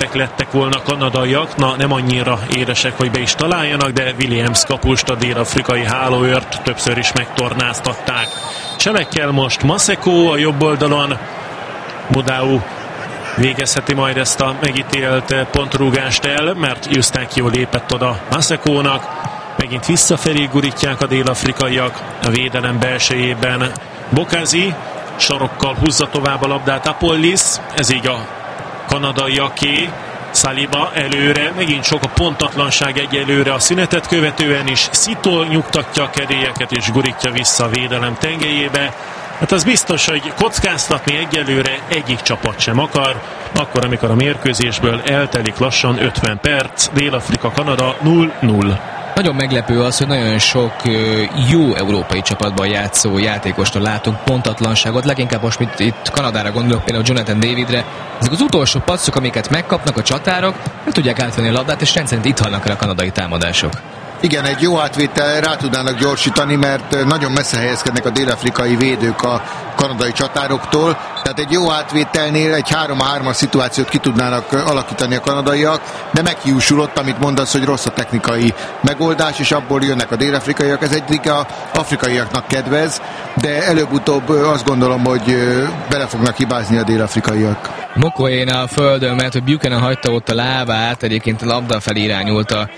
éresek lettek volna kanadaiak, na nem annyira éresek, hogy be is találjanak, de Williams kapust, a dél-afrikai hálóőrt többször is megtornáztatták. Cselekkel most Maseko a jobb oldalon, Mudau végezheti majd ezt a megítélt pontrúgást el, mert Eustáquio lépett oda Masekónak. Megint visszafelé gurítják a dél-afrikaiak a védelem belsejében. Bokazi sarokkal húzza tovább a labdát Apollis, ez így a kanadaiaké. Saliba előre, megint sok a pontatlanság egyelőre a szünetet követően is. Szitol nyugtatja a kedélyeket és gurítja vissza a védelem tengelyébe. Hát az biztos, hogy kockáztatni egyelőre egyik csapat sem akar, akkor amikor a mérkőzésből eltelik lassan 50 perc, Dél-Afrika-Kanada 0-0. Nagyon meglepő az, hogy nagyon sok jó európai csapatban játszó játékostól látunk pontatlanságot, leginkább most itt Kanadára gondolok, például Jonathan Davidre. Ezek az utolsó passzok, amiket megkapnak a csatárok, nem tudják átvenni a labdát, és rendszerint itt halnak el a kanadai támadások. Igen, egy jó átvétel rá tudnának gyorsítani, mert nagyon messze helyezkednek a dél-afrikai védők a kanadai csatároktól, tehát egy jó átvételnél egy 3-3-as szituációt ki tudnának alakítani a kanadaiak, de meghiúsulott, amit mondasz, hogy rossz a technikai megoldás, és abból jönnek a dél-afrikaiak, ez egyik az afrikaiaknak kedvez, de előbb-utóbb azt gondolom, hogy bele fognak hibázni a dél-afrikaiak. Mokoena a földön, mert hogy Buchanan hagyta ott a lábát, egyébként a labda felé irányult a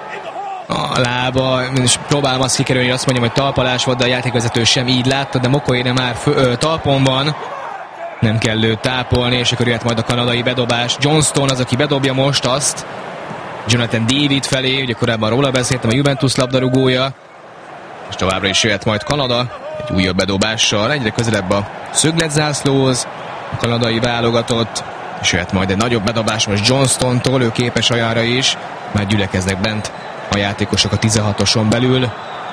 lába, és próbálom azt kikerülni, hogy azt mondjam, hogy talpalás volt, de a játékvezető sem így látta, de Mokoena már talpon van, nem kell őt tápolni, és akkor jöhet majd a kanadai bedobás. Johnston az, aki bedobja most azt Jonathan David felé, ugye korábban róla beszéltem, a Juventus labdarúgója, és továbbra is jöhet majd Kanada egy újabb bedobással, egyre közelebb a szögletzászlóhoz, a kanadai válogatott, és jöhet majd egy nagyobb bedobás most Johnstontól, ő képes olyanra is, már gyülekeznek bent a játékosok a 16-oson belül.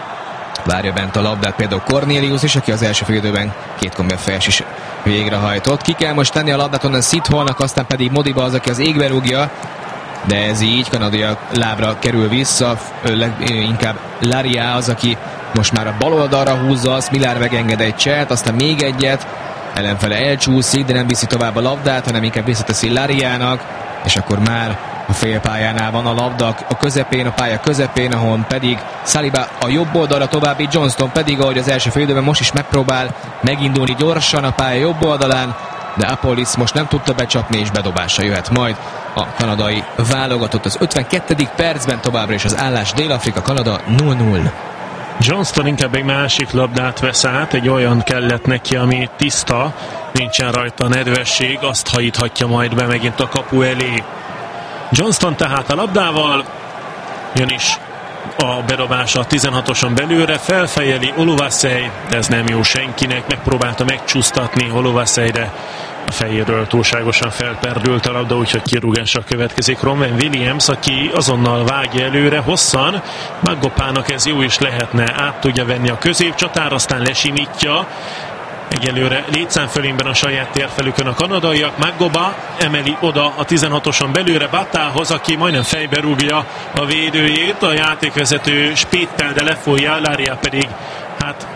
Várja bent a labdát például Cornelius is, aki az első félidőben 2 komoly fejes is végrehajtott. Ki kell most tenni a labdát onnan Sitholnak, aztán pedig Modiba az, aki az égbe rúgja, de ez így, kanadiak lábra kerül vissza, inkább Laria az, aki most már a bal oldalra húzza, azt Milár megenged egy cselt, aztán még egyet, ellenfele elcsúszik, de nem viszi tovább a labdát, hanem inkább visszateszi Lariának, és akkor már a félpályánál van a labda, a közepén, a pálya közepén, ahol pedig Saliba a jobb oldalra további, Johnston pedig, ahogy az első félidőben most is megpróbál megindulni gyorsan a pálya jobb oldalán, de Apollis most nem tudta becsapni, és bedobásra jöhet majd a kanadai válogatott. Az 52. percben továbbra is az állás Dél-Afrika-Kanada 0-0. Johnston inkább egy másik labdát vesz át, egy olyan kellett neki, ami tiszta, nincsen rajta a nedvesség, azt hajíthatja majd be megint a kapu elé. Johnston tehát a labdával, jön is a bedobása a 16-oson belőle, felfejeli Oluwaseyi, de ez nem jó senkinek, megpróbálta megcsúsztatni Oluwaseyi, de a fejéről túlságosan felperdült a labda, úgyhogy kirúgásra következik Ronwen Williams, aki azonnal vágja előre hosszan. Magopának ez jó is lehetne, át tudja venni a középcsatár, aztán lesimítja. Egyelőre létszámfölényben a saját térfelükön a kanadaiak. Magoba emeli oda a 16-oson belőle Batához, aki majdnem fejbe rúgja a védőjét. A játékvezető spéttel, de lefolyja, Laria pedig hát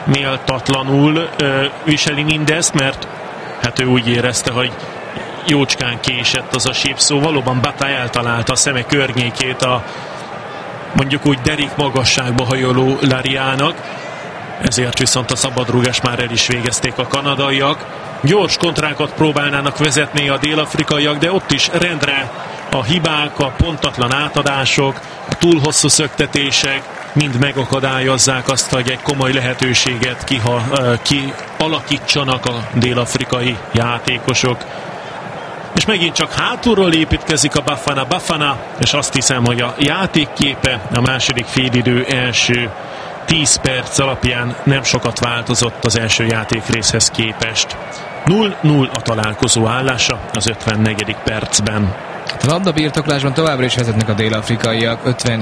méltatlanul viseli mindezt, mert hát ő úgy érezte, hogy jócskán késett az a sípszó. Valóban Bata eltalálta a szeme környékét a mondjuk úgy derék magasságba hajoló Lariának, ezért viszont a szabadrúgást már el is végezték a kanadaiak. Gyors kontrákat próbálnának vezetni a dél-afrikaiak, de ott is rendre a hibák, a pontatlan átadások, a túl hosszú szöktetések mind megakadályozzák azt, hogy egy komoly lehetőséget kialakítsanak a dél-afrikai játékosok. És megint csak hátulról építkezik a Bafana, és azt hiszem, hogy a játékképe a második félidő első 10 perc alapján nem sokat változott az első játékrészhez képest. 0-0 a találkozó állása az 54. percben. A labdabirtoklásban továbbra is vezetnek a dél-afrikaiak,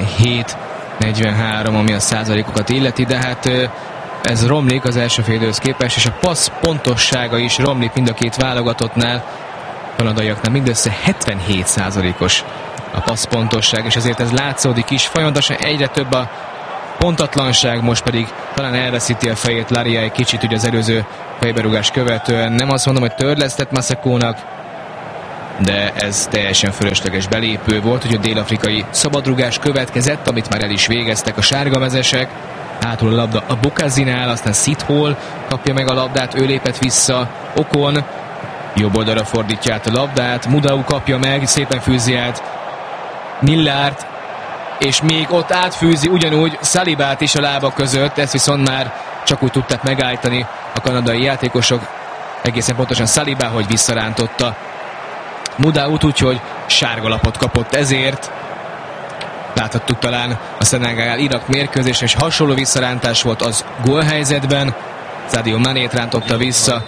57-43, ami a százalékokat illeti, de hát ez romlik az első félidőhöz képest, és a passz pontossága is romlik mind a két válogatottnál. Kanadaiaknál mindössze 77%-os a passzpontosság, és ezért ez látszódik is. Folyamatosan egyre több a pontatlanság, most pedig talán elveszíti a fejét Laria egy kicsit ugye az előző fejberúgás követően. Nem azt mondom, hogy törlesztett Masekónak, de ez teljesen fölösleges belépő volt, hogy a dél-afrikai szabadrugás következett, amit már el is végeztek a sárgamezesek. Hátul a labda a Bokazinál, aztán Sithole kapja meg a labdát, ő lépett vissza, Okon jobb oldalra fordítja át a labdát, Mudau kapja meg, szépen fűzi át Millard, és még ott átfűzi ugyanúgy Salibát is a lábak között, ezt viszont már csak úgy tudták megállítani a kanadai játékosok, egészen pontosan Saliba, hogy visszarántotta Mudaut, úgyhogy sárgalapot kapott ezért. Láthattuk talán a Szenegál-Irak mérkőzés, és hasonló visszarántás volt az gólhelyzetben. Sadio Manét rántotta vissza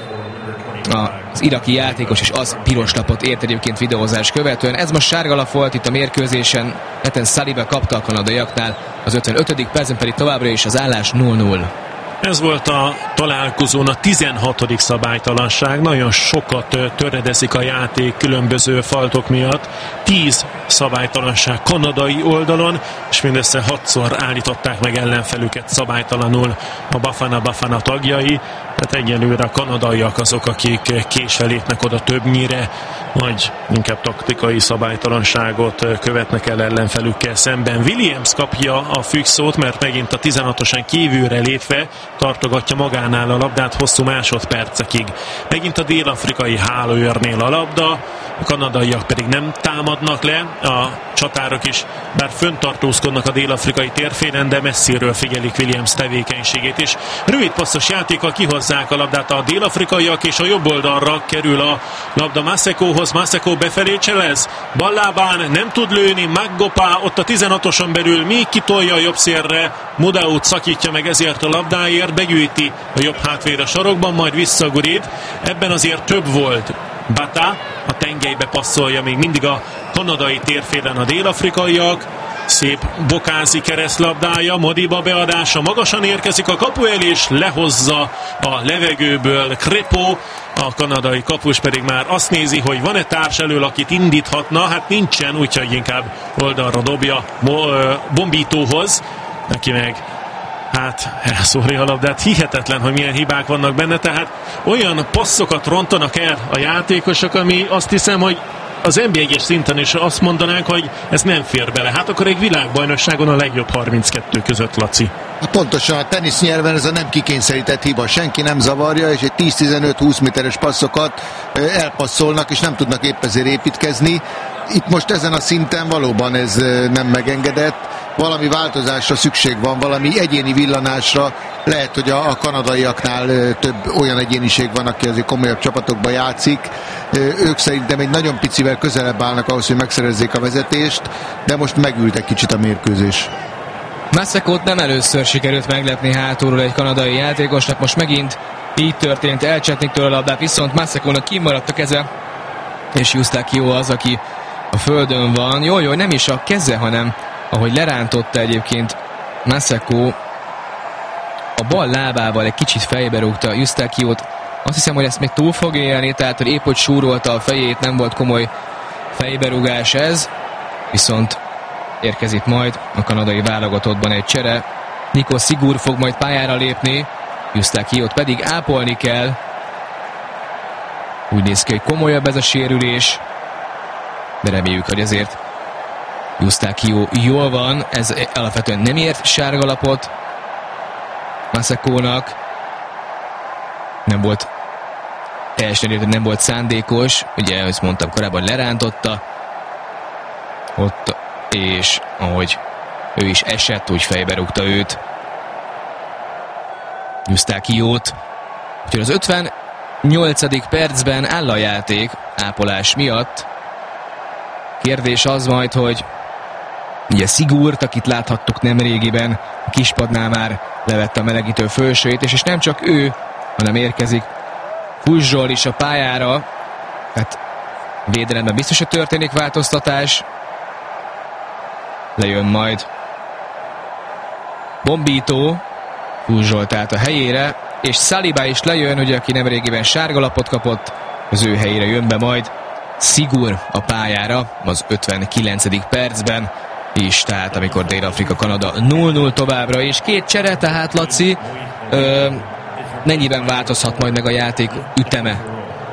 az iraki játékos, és az piros lapot ért egyébként videózás követően. Ez most sárgalap volt itt a mérkőzésen, Eten Saliba kapta a kanadaiaknál, az 55. percben pedig továbbra is az állás 0-0. Ez volt a találkozón a 16. szabálytalanság. Nagyon sokat töredezik a játék különböző faltok miatt. 10 szabálytalanság kanadai oldalon, és mindössze 6-szor állították meg ellenfelüket szabálytalanul a Bafana tagjai. Tehát egyelőre a kanadaiak azok, akik késve lépnek oda többnyire, vagy inkább taktikai szabálytalanságot követnek el ellenfelükkel szemben. Williams kapja a függszót, mert megint a 16-osan kívülre lépve tartogatja magánál a labdát hosszú másodpercekig. Megint a dél-afrikai hálóőrnél a labda, a kanadaiak pedig nem támadnak le, a csatárok is bár föntartózkodnak a dél-afrikai térfélen, de messziről figyelik Williams tevékenységét, és rövid passzos játékkal kihozzák a labdát a dél-afrikaiak, és a jobb oldalra kerül a labda Masekóhoz. Maseko befelé cselez, ballábán nem tud lőni, Magopa ott a 16-oson belül még kitolja a jobb szélre, Mudaut szakítja meg ezért a labdáért, begyűjti a jobb hátvér a sarokban, majd visszagurít. Ebben azért több volt. Bata a tengelybe passzolja még mindig a kanadai térfélen a dél-afrikaiak. Szép Bokázi keresztlabdája, Modiba beadása, magasan érkezik a kapu elé, és lehozza a levegőből Crépeau. A kanadai kapus pedig már azt nézi, hogy van-e társ elől, akit indíthatna. Hát nincsen, úgyhogy inkább oldalra dobja Bombítóhoz. Neki meg elszórja a labdát. Hihetetlen, hogy milyen hibák vannak benne, tehát olyan passzokat rontanak el a játékosok, ami azt hiszem, hogy az NBA-es szinten is azt mondanánk, hogy ez nem fér bele. Hát akkor egy világbajnokságon a legjobb 32 között, Laci. Pontosan a tenisznyelven ez a nem kikényszerített hiba. Senki nem zavarja, és egy 10-15-20 méteres passzokat elpasszolnak, és nem tudnak épp ezért építkezni. Itt most ezen a szinten valóban ez nem megengedett. Valami változásra szükség van, valami egyéni villanásra. Lehet, hogy a kanadaiaknál több olyan egyéniség van, aki azért komolyabb csapatokban játszik. Ők szerintem egy nagyon picivel közelebb állnak ahhoz, hogy megszerezzék a vezetést, de most megült egy kicsit a mérkőzés. Masekót nem először sikerült meglepni hátulról egy kanadai játékosnak, most megint így történt, elcsetnik tőle a labdát, viszont Masekónak kimaradt a keze, és Eustáquio az, aki a földön van. Jó, nem is a keze, hanem ahogy lerántotta egyébként Maseko, a bal lábával egy kicsit fejbe rúgta Eustáquiót. Azt hiszem, hogy ezt még túl fog élni, tehát hogy épp hogy súrolta a fejét, nem volt komoly fejberúgás ez, viszont érkezik majd a kanadai válogatottban egy csere. Nico Sigur fog majd pályára lépni, Eustáquiót pedig ápolni kell. Úgy néz ki, hogy komolyabb ez a sérülés, de reméljük, hogy ezért Eustáquio jól van, ez alapvetően nem ért sárgalapot Masekónak, nem volt teljesen érted, nem volt szándékos, ugye, ezt mondtam korábban, lerántotta ott, és ahogy ő is esett, úgy fejbe rúgta őt, Eustáquiót. Úgyhogy az 58. percben áll a játék ápolás miatt. Kérdés az majd, hogy ugye Sigurt, akit láthattuk nemrégiben, a kispadnál már levette a melegítő fölsőjét, és nem csak ő, hanem érkezik Pujol is a pályára. Hát védelemben biztos, hogy történik változtatás. Lejön majd Bombító, Pujol tehát a helyére, és Saliba is lejön, ugye, aki nemrégiben sárgalapot kapott, az ő helyére jön be majd Sigur a pályára az 59. percben is, tehát amikor Dél-Afrika-Kanada 0-0 továbbra is. Két csere, tehát Laci, mennyiben változhat majd meg a játék üteme?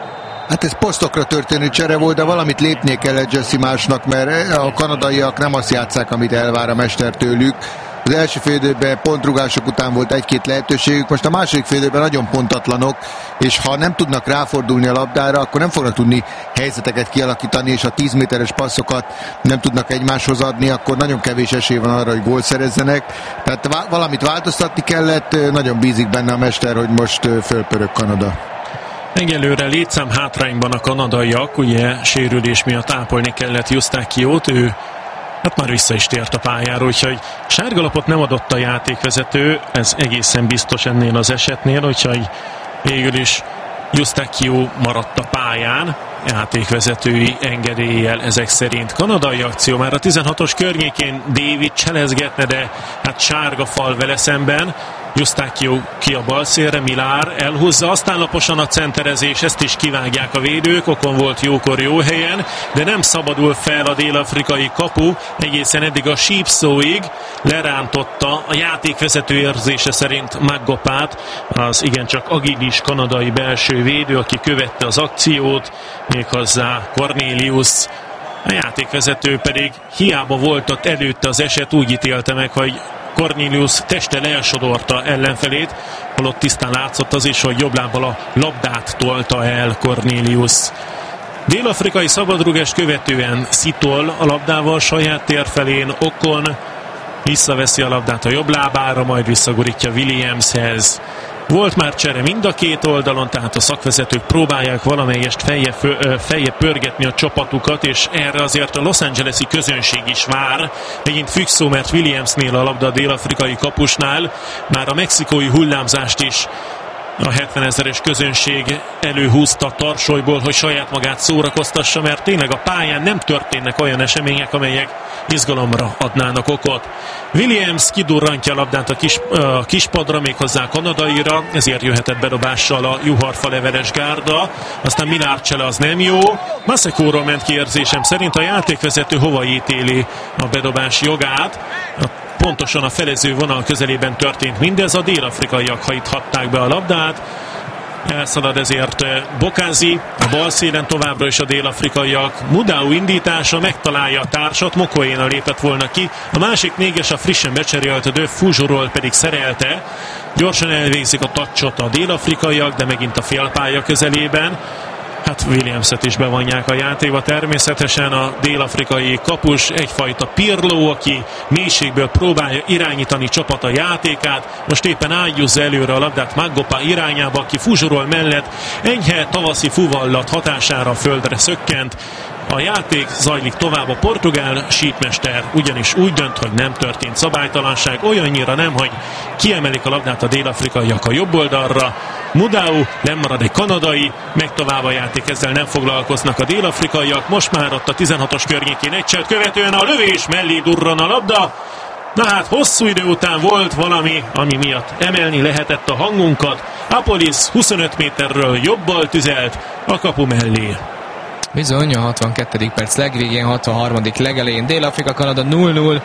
Hát ez posztokra történő csere volt, de valamit lépnie kellett Jesse Marshnak, mert a kanadaiak nem azt játsszák, amit elvár a mester tőlük. Az első félidőben pontrugások után volt egy-két lehetőségük, most a második félidőben nagyon pontatlanok, és ha nem tudnak ráfordulni a labdára, akkor nem fognak tudni helyzeteket kialakítani, és ha 10 méteres passzokat nem tudnak egymáshoz adni, akkor nagyon kevés esély van arra, hogy gólt szerezzenek. Tehát valamit változtatni kellett, nagyon bízik benne a mester, hogy most fölpörög Kanada. Egyelőre létszám hátrányban a kanadaiak, ugye sérülés miatt ápolni kellett Eustáchiót, ő hát már vissza is tért a pályára, úgyhogy sárgalapot nem adott a játékvezető, ez egészen biztos ennél az esetnél, úgyhogy végül is Eustáchió maradt a pályán, játékvezetői engedéllyel ezek szerint. Kanadai akció már a 16-os környékén, David cselezgetne, de hát sárga fal vele szemben. Eustáchió ki a bal szélre, Milár elhúzza, aztán laposan a centerezés, ezt is kivágják a védők, Okon volt jókor jó helyen, de nem szabadul fel a dél-afrikai kapu, egészen eddig a sípszóig lerántotta a játékvezető érzése szerint Maggopát, az igencsak agilis kanadai belső védő, aki követte az akciót, méghozzá Cornelius. A játékvezető pedig hiába volt ott előtte az eset, úgy ítélte meg, hogy Cornelius testtel elsodorta ellenfelét, holott tisztán látszott az is, hogy jobb lábbal a labdát tolta el Cornelius. Dél-afrikai szabadrúgást követően szitol a labdával saját tér felén, Okon visszaveszi a labdát a jobb lábára, majd visszagurítja Williamshez. Volt már csere mind a két oldalon, tehát a szakvezetők próbálják valamelyest feljebb pörgetni a csapatukat, és erre azért a Los Angeles-i közönség is vár. Megint függ szó, mert Williamsnél a labda a dél-afrikai kapusnál már a mexikói hullámzást is a 70 000-es közönség előhúzta tarsolyból, hogy saját magát szórakoztassa, mert tényleg a pályán nem történnek olyan események, amelyek izgalomra adnának okot. Williams kidurrantja a labdát a kispadra, méghozzá kanadaira, ezért jöhetett bedobással a juharfa leveles gárda, aztán Milár csele az nem jó. Masekóról ment ki érzésem szerint, a játékvezető hova ítéli a bedobás jogát. Pontosan a felező vonal közelében történt mindez, a dél-afrikaiak hajthatták be a labdát, elszalad ezért Bokázi, a bal szélen továbbra is a dél-afrikaiak. Mudau indítása, megtalálja a társat, Mokoena lépett volna ki, a másik négyes a frissen becserélt De Fuzsorról pedig szerelte. Gyorsan elvégzik a touchot a dél-afrikaiak, de megint a félpálya közelében. Hát Williamset is bevonják a játékba, természetesen a dél-afrikai kapus egyfajta Pirlo, aki mélységből próbálja irányítani csapata játékát, most éppen ágyúzza előre a labdát Maggopa irányába, aki Fuzsorol mellett enyhe tavaszi fuvallat hatására a földre szökkent. A játék zajlik tovább, a portugál sípmester ugyanis úgy dönt, hogy nem történt szabálytalanság, olyannyira nem, hogy kiemelik a labdát a dél-afrikaiak a jobb oldalra. Mudau, nem marad egy kanadai, meg tovább a játék, ezzel nem foglalkoznak a dél-afrikaiak. Most már ott a 16-os környékén egy cselt követően a lövés mellé durran a labda. Na hát hosszú idő után volt valami, ami miatt emelni lehetett a hangunkat. Apolis 25 méterről jobbal tüzelt a kapu mellé. Bizony, a 62. perc legvégén, 63. legelején Dél-Afrika-Kanada 0-0,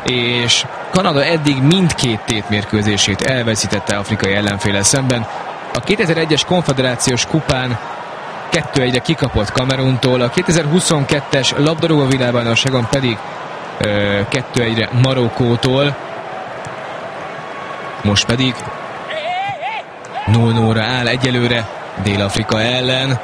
és Kanada eddig mindkét tétmérkőzését elveszítette afrikai ellenféle szemben. A 2001-es konfederációs kupán 2-1-re kikapott Kameruntól, a 2022-es labdarúgó világbajnokságon pedig 2-1-re Marokkótól, most pedig 0-0-ra áll egyelőre Dél-Afrika ellen.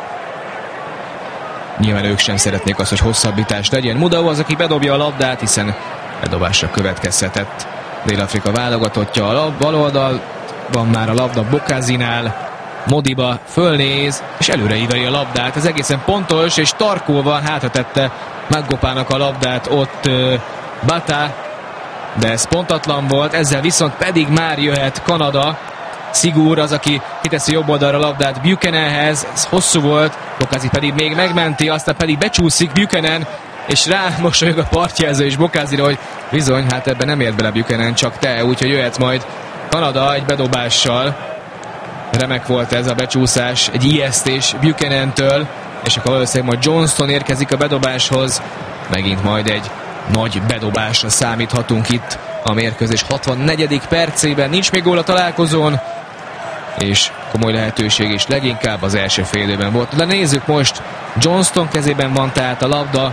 Nyilván ők sem szeretnék azt, hogy hosszabbítás legyen. Mudau az, aki bedobja a labdát, hiszen bedobásra következhetett Dél-Afrika válogatottja. A bal oldalban már a labda Bokázinál, Modiba fölnéz, és előreíveli a labdát. Ez egészen pontos, és tarkolva hátratette Maggopának a labdát ott Bata, de ez pontatlan volt, ezzel viszont pedig már jöhet Kanada. Sigur az, aki kiteszi jobb oldalra a labdát Buchananhez, ez hosszú volt, Bokázi pedig még megmenti, aztán pedig becsúszik Buchanan, és rá mosolyog a partjelző és Bokázira, hogy bizony, hát ebben nem ért bele Buchanan, csak te, úgyhogy jöhet majd Kanada egy bedobással. Remek volt ez a becsúszás, egy ijesztés Buchanantől, és akkor valószínűleg majd Johnston érkezik a bedobáshoz, megint majd egy nagy bedobásra számíthatunk itt a mérkőzés 64. percében. Nincs még gól a találkozón, és komoly lehetőség is leginkább az első fél időben volt. De nézzük most, Johnston kezében van tehát a labda,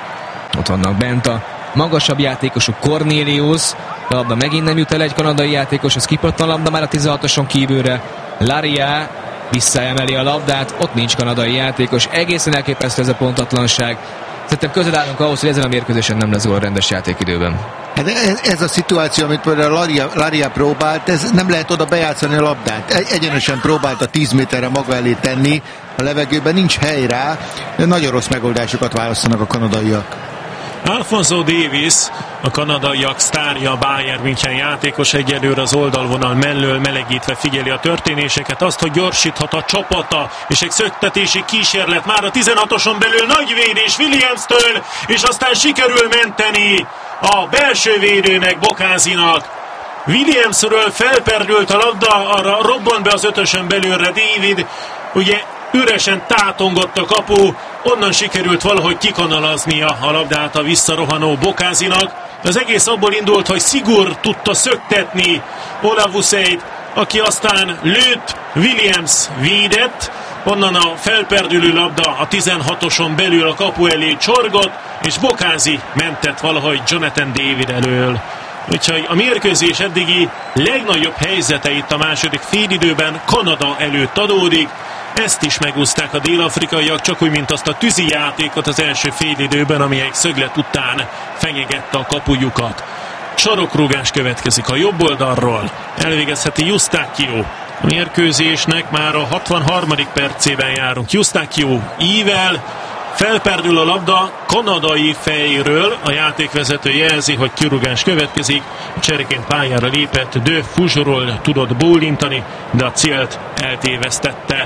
ott vannak bent a magasabb játékosuk, Cornelius, labda megint nem jut el egy kanadai játékoshoz, kipattan a labda már a 16-oson kívülre, Laria visszaemeli a labdát, ott nincs kanadai játékos, egészen elképesztő ez a pontatlanság. Szerintem közel állunk ahhoz, hogy ezen a mérkőzésen nem lesz gól rendes játékidőben. Hát ez a szituáció, amit például Laria próbált, ez nem lehet oda bejátszani a labdát. Egyenesen próbálta 10 méterre maga elé tenni, a levegőben nincs hely rá, de nagyon rossz megoldásokat választanak a kanadaiak. Alfonso Davis, a kanadaiak sztárja, Bayern München játékos, egyelőre az oldalvonal mellől melegítve figyeli a történéseket, azt, hogy gyorsíthat a csapata, és egy szöktetési kísérlet már a 16-oson belül, nagy védés Williams-től, és aztán sikerül menteni a belső védőnek, Bokázinak. Williamsről felperdült a labda, arra robbant be az 5-ösön belülre David, ugye üresen tátongott a kapu, onnan sikerült valahogy kikanalaznia a labdát a visszarohanó Bokázinak. Az egész abból indult, hogy Sigur tudta szöktetni Olavuseit, aki aztán lőtt, Williams védett, onnan a felperdülő labda a 16-oson belül a kapu elé csorgott, és Bokázi mentett valahogy Jonathan David elől. Úgyhogy a mérkőzés eddigi legnagyobb helyzete itt a második félidőben Kanada előtt adódik. Ezt is megúszták a dél-afrikaiak, csak úgy, mint azt a tűzi játékot az első félidőben, ami egy szöglet után fenyegette a kapujukat. Sarokrúgás következik a jobb oldalról. Elvégezheti Eustáquio. A mérkőzésnek már a 63. percében járunk. Eustáquio ível, felperdül a labda kanadai fejről, a játékvezető jelzi, hogy kirúgás következik, csereként pályára lépett, de Fuzsról tudott bólintani, de a célt eltévesztette.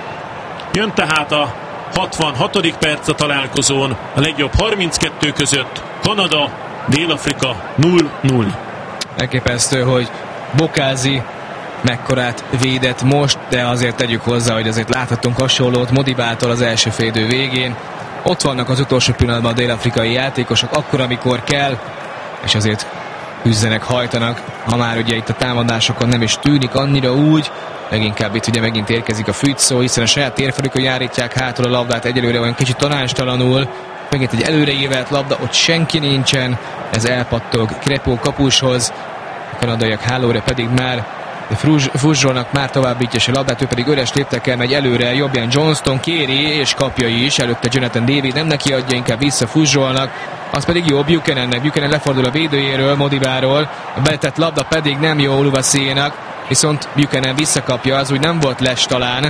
Jön tehát a 66. perc a találkozón, a legjobb 32 között, Kanada, Dél-Afrika 0-0. Elképesztő, hogy Bokázi mekkorát védett most, de azért tegyük hozzá, hogy azért láthatunk hasonlót Modibától az első fél idő végén. Ott vannak az utolsó pillanatban a dél-afrikai játékosok, akkor, amikor kell, és azért üzzenek, hajtanak, ha már ugye itt a támadásokon nem is tűnik annyira úgy, leginkább itt ugye megint érkezik a fügyszó, hiszen a saját térfelükön járítják hátul a labdát, egyelőre olyan kicsit tanástalanul, megint egy előreívelt labda, ott senki nincsen, ez elpattog Krepó kapushoz, a kanadaiak hálóra pedig már Fuzsrónak már továbbítja a labdát, ő pedig üres léptekkel megy előre, jobbján Johnston kéri és kapja is, előtte Jonathan David nem neki adja, inkább vissza Fuzsrónak, az pedig jó Buchanannek, Buchanan lefordul a védőjéről, Modibáról, a betett labda pedig nem jó Oluvaszénak, viszont Buchanan visszakapja, az úgy nem volt les talán,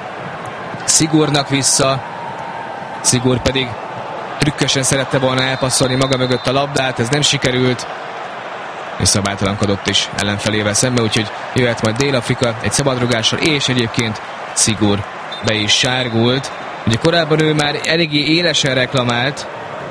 Sigurnak vissza, Sigur pedig trükkösen szerette volna elpasszolni maga mögött a labdát, ez nem sikerült, és szabálytalankodott is ellenfelével szembe, úgyhogy jöhet majd Dél-Afrika egy szabadrugással, és egyébként Sigur be is sárgult. Ugye korábban ő már eléggé élesen reklamált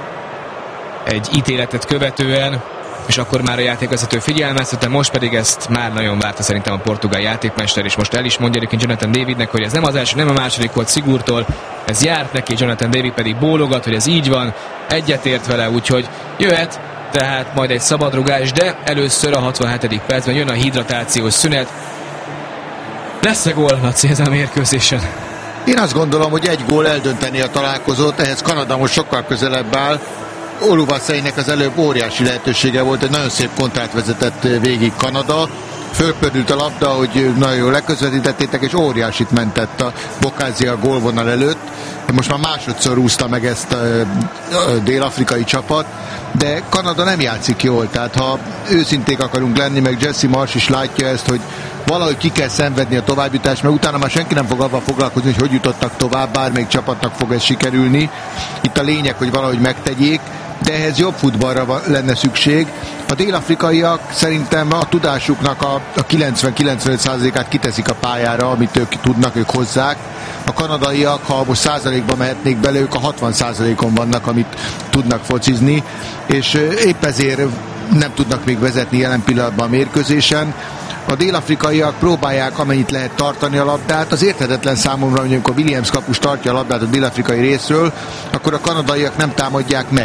egy ítéletet követően, és akkor már a játékvezető figyelmeztette, most pedig ezt már nagyon várta szerintem a portugál játékmester, és most el is mondja egyébként Jonathan Davidnek, hogy ez nem az első, nem a második volt Sigurtól, ez járt neki, Jonathan David pedig bólogat, hogy ez így van, egyetért vele, úgyhogy jöhet tehát majd egy szabadrugás, de először a 67. percben jön a hidratációs szünet. Lesz-e gól, Laci, ezen a mérkőzésen? Én azt gondolom, hogy egy gól eldönteni a találkozót, ehhez Kanada most sokkal közelebb áll. Oluvaszeinek az előbb óriási lehetősége volt, egy nagyon szép kontrát vezetett végig Kanada. Fölpördült a labda, hogy nagyon jól leközvetítettétek, és óriásit mentett a Bokázi a gólvonal előtt. Most már másodszor úszta meg ezt a dél-afrikai csapat, de Kanada nem játszik jól, tehát ha őszinték akarunk lenni, meg Jesse Marsh is látja ezt, hogy valahogy ki kell szenvedni a továbbjutást, mert utána már senki nem fog avval foglalkozni, hogy jutottak tovább, bármelyik csapatnak fog ez sikerülni. Itt a lényeg, hogy valahogy megtegyék, de ehhez jobb futballra lenne szükség. A dél-afrikaiak szerintem a tudásuknak a 90-95%-át kiteszik a pályára, amit ők tudnak, ők hozzák. A kanadaiak, ha most százalékba mehetnék bele, ők a 60%-on vannak, amit tudnak focizni, és épp ezért nem tudnak még vezetni jelen pillanatban a mérkőzésen. A dél-afrikaiak próbálják amennyit lehet tartani a labdát. Az érthetetlen számomra, hogy amikor Williams kapus tartja a labdát a dél-afrikai részről, akkor a kanadaiak nem támadják meg.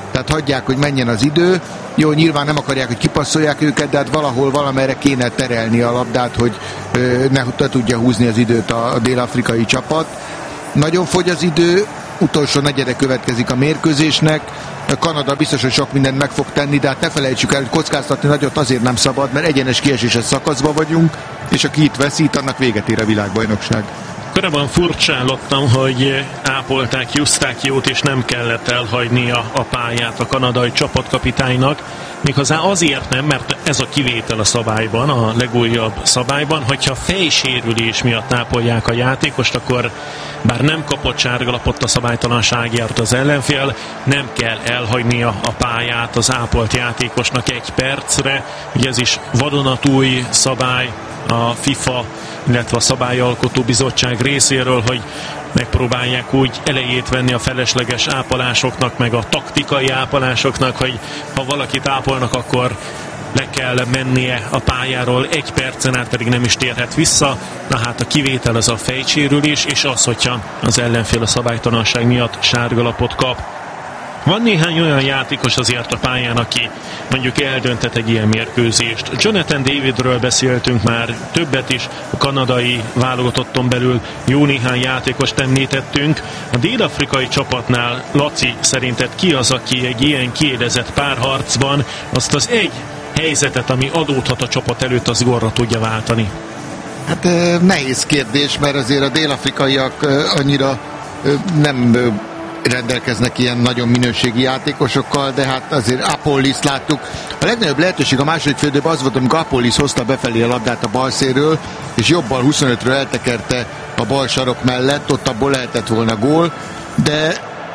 tehát hagyják, hogy menjen az idő. Jó, nyilván nem akarják, hogy kipasszolják őket, de hát valahol valamerre kéne terelni a labdát, hogy ne tudja húzni az időt a dél-afrikai csapat. Nagyon fogy az idő, utolsó negyede következik a mérkőzésnek. Kanada biztos, hogy sok mindent meg fog tenni, de hát ne felejtsük el, hogy kockáztatni nagyot azért nem szabad, mert egyenes kieséses szakaszban vagyunk, és aki itt veszít, annak véget ér a világbajnokság. Korábban furcsálottam, hogy ápolták Eustáchiót, és nem kellett elhagynia a pályát a kanadai csapatkapitánynak. Méghozzá azért nem, mert ez a kivétel a szabályban, a legújabb szabályban, hogyha fejsérülés miatt ápolják a játékost, akkor bár nem kapott sárgalapot a szabálytalanságért az ellenfél, nem kell elhagynia a pályát az ápolt játékosnak 1 percre. Ugye ez is vadonatúj szabály a FIFA, illetve a Szabályalkotó Bizottság részéről, hogy megpróbálják úgy elejét venni a felesleges ápolásoknak, meg a taktikai ápolásoknak, hogy ha valakit ápolnak, akkor le kell mennie a pályáról 1 percen át, pedig nem is térhet vissza. Na hát a kivétel az a fejsérülés, és az, hogyha az ellenfél a szabálytalanság miatt sárgalapot kap. Van néhány olyan játékos azért a pályán, aki mondjuk eldönthet egy ilyen mérkőzést. Jonathan Davidről beszéltünk már többet is, a kanadai válogatotton belül jó néhány játékost említettünk. A dél-afrikai csapatnál, Laci, szerinted ki az, aki egy ilyen kiélezett párharcban azt az egy helyzetet, ami adódhat a csapat előtt, az gólra tudja váltani? Hát nehéz kérdés, mert azért a dél-afrikaiak annyira nem rendelkeznek ilyen nagyon minőségi játékosokkal, de hát azért Apollist láttuk. A legnagyobb lehetőség a második félidőben az volt, amikor Apollist hozta befelé a labdát a bal szélről, és jobbal 25-ről eltekerte a bal sarok mellett, ott abból lehetett volna gól, de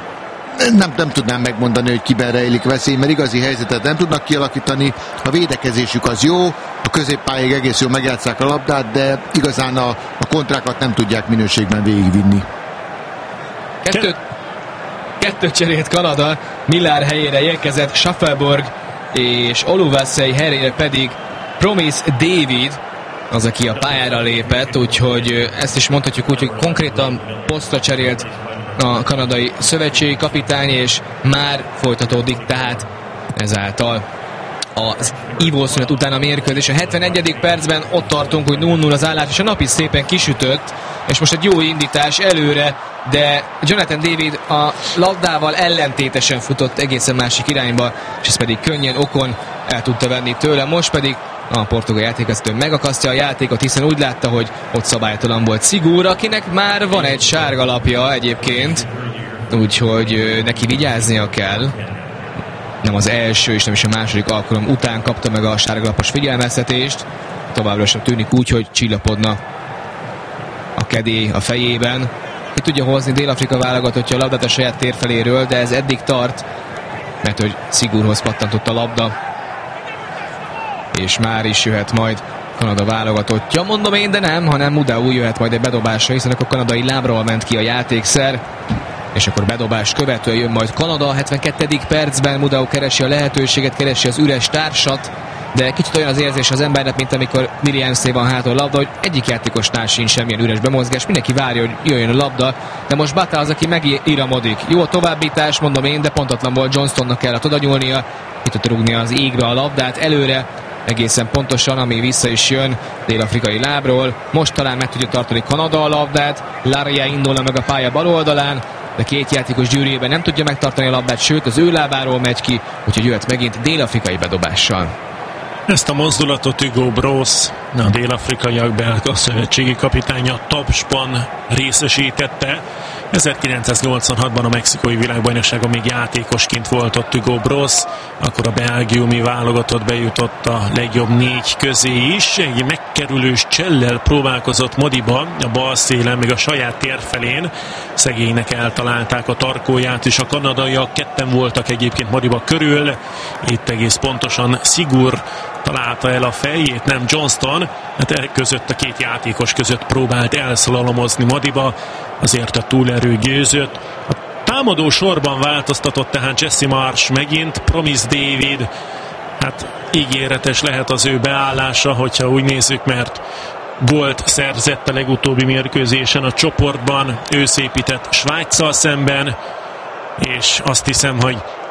nem tudnám megmondani, hogy kiben rejlik veszély, mert igazi helyzetet nem tudnak kialakítani, a védekezésük az jó, a középpályáig egész jól megjátsszák a labdát, de igazán a kontrákat nem tudják minőségben végigvinni. Kettő cserét Kanada, Miller helyére érkezett Shuffleborg, és Oluwaseyi helyére pedig Promise David, az, aki a pályára lépett, úgyhogy ezt is mondhatjuk úgy, hogy konkrétan posztra cserélt a kanadai szövetségi kapitány, és már folytatódik tehát ezáltal az ivószünet után a mérkőzés. A 71. percben ott tartunk, hogy 0-0 az állás, és a nap is szépen kisütött, és most egy jó indítás előre, de Jonathan David a labdával ellentétesen futott egészen másik irányba, és ezt pedig könnyen Okon el tudta venni tőle. Most pedig a portugál játékvezető megakasztja a játékot, hiszen úgy látta, hogy ott szabálytalan volt Sigur, akinek már van egy sárgalapja egyébként, úgyhogy neki vigyáznia kell. Nem az első és nem is a második alkalom után kapta meg a sárgalapos figyelmeztetést. Továbbra sem tűnik úgy, hogy csillapodna a kedély a fejében. Ki tudja hozni Dél-Afrika válogatottja a labdát a saját térfeléről, de ez eddig tart, mert hogy Sigurhoz pattantott a labda, és már is jöhet majd Kanada válogatottja. Mondom én, de nem, hanem Mudau jöhet majd egy bedobásra, hiszen akkor kanadai lábról ment ki a játékszer, és akkor bedobás követően jön majd Kanada. A 72. percben Mudau keresi a lehetőséget, keresi az üres társat, de kicsit olyan az érzés az embernek, mint amikor Williamsé van hátul a labda, hogy egyik játékosnál sincs semmilyen üres bemozgás, mindenki várja, hogy jöjjön a labda, de most Bata az, aki megíramodik. Jó a továbbítás, mondom én, de pontatlan volt, Johnstonnak kellett oda nyúlnia, ki tudta rúgni az égbe a labdát előre, egészen pontosan, ami vissza is jön dél-afrikai lábról. Most talán meg tudja tartani Kanada a labdát, Laria indulna meg a pálya bal oldalán, de két játékos gyűrűjében nem tudja megtartani a labdát, sőt az ő lábáról megy ki, úgyhogy jöhet megint dél-afrikai bedobással. Ezt a mozdulatot Hugo Broos, a dél-afrikaiak belga szövetségi kapitánya tapsban részesítette. 1986-ban a mexikói világbajnokságon még játékosként volt ott Hugo Broos, akkor a belgiumi válogatott bejutott a legjobb 4 közé is. Egy megkerülős csellel próbálkozott Modiba a bal szélen, még a saját térfelén. Szegénynek eltalálták a tarkóját, és a kanadaiak ketten voltak egyébként Modiba körül. Itt egész pontosan Sigur találta el a fejét, nem Johnston. Hát között a két játékos között próbált elszalalomozni Modiba, azért a túlerő győzött. A támadó sorban változtatott tehát Jesse Marsh megint, Promise David, hát ígéretes lehet az ő beállása, hogyha úgy nézzük, mert gólt szerzett a legutóbbi mérkőzésen a csoportban, ő szépített Svájccal szemben, és azt hiszem, hogy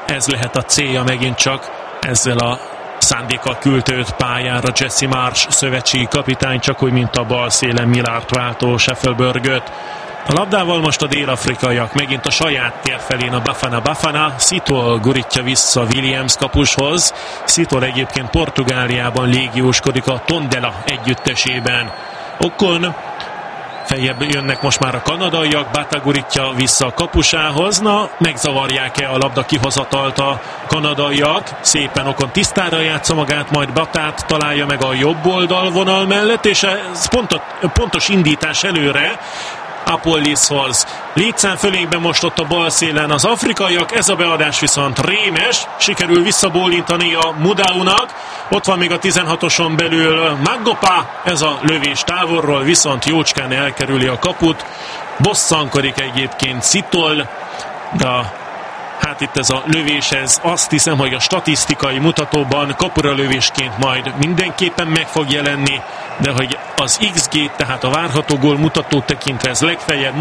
ez lehet a célja megint csak, ezzel a szándékkal küldte őt pályára Jesse Marsh szövetségi kapitány, csak úgy, mint a bal szélen Millárt váltó Scheffelbergöt. A labdával most a dél-afrikaiak megint a saját tér felén a Bafana. Szitol gurítja vissza Williams kapushoz. Szitol egyébként Portugáliában légióskodik a Tondela együttesében. Okon feljebb jönnek most már a kanadaiak, Bata gurítja vissza a kapusához. Na, megzavarják-e a labda kihozatalt a kanadaiak? Szépen Okon tisztára játsza magát, majd Batát találja meg a jobb oldalvonal mellett, és ez pontos indítás előre Apollishoz. Létszám fölénkben most ott a bal szélen az afrikaiak, ez a beadás viszont rémes, sikerül visszabólintani a Mudaunak, ott van még a 16-oson belül Magopa, ez a lövés távolról, viszont jócskán elkerüli a kaput, bosszankodik egyébként Szitol, de hát itt ez a lövés, ez azt hiszem, hogy a statisztikai mutatóban kapura lövésként majd mindenképpen meg fog jelenni, de hogy az XG, tehát a várható gól mutató tekintve ez legfeljebb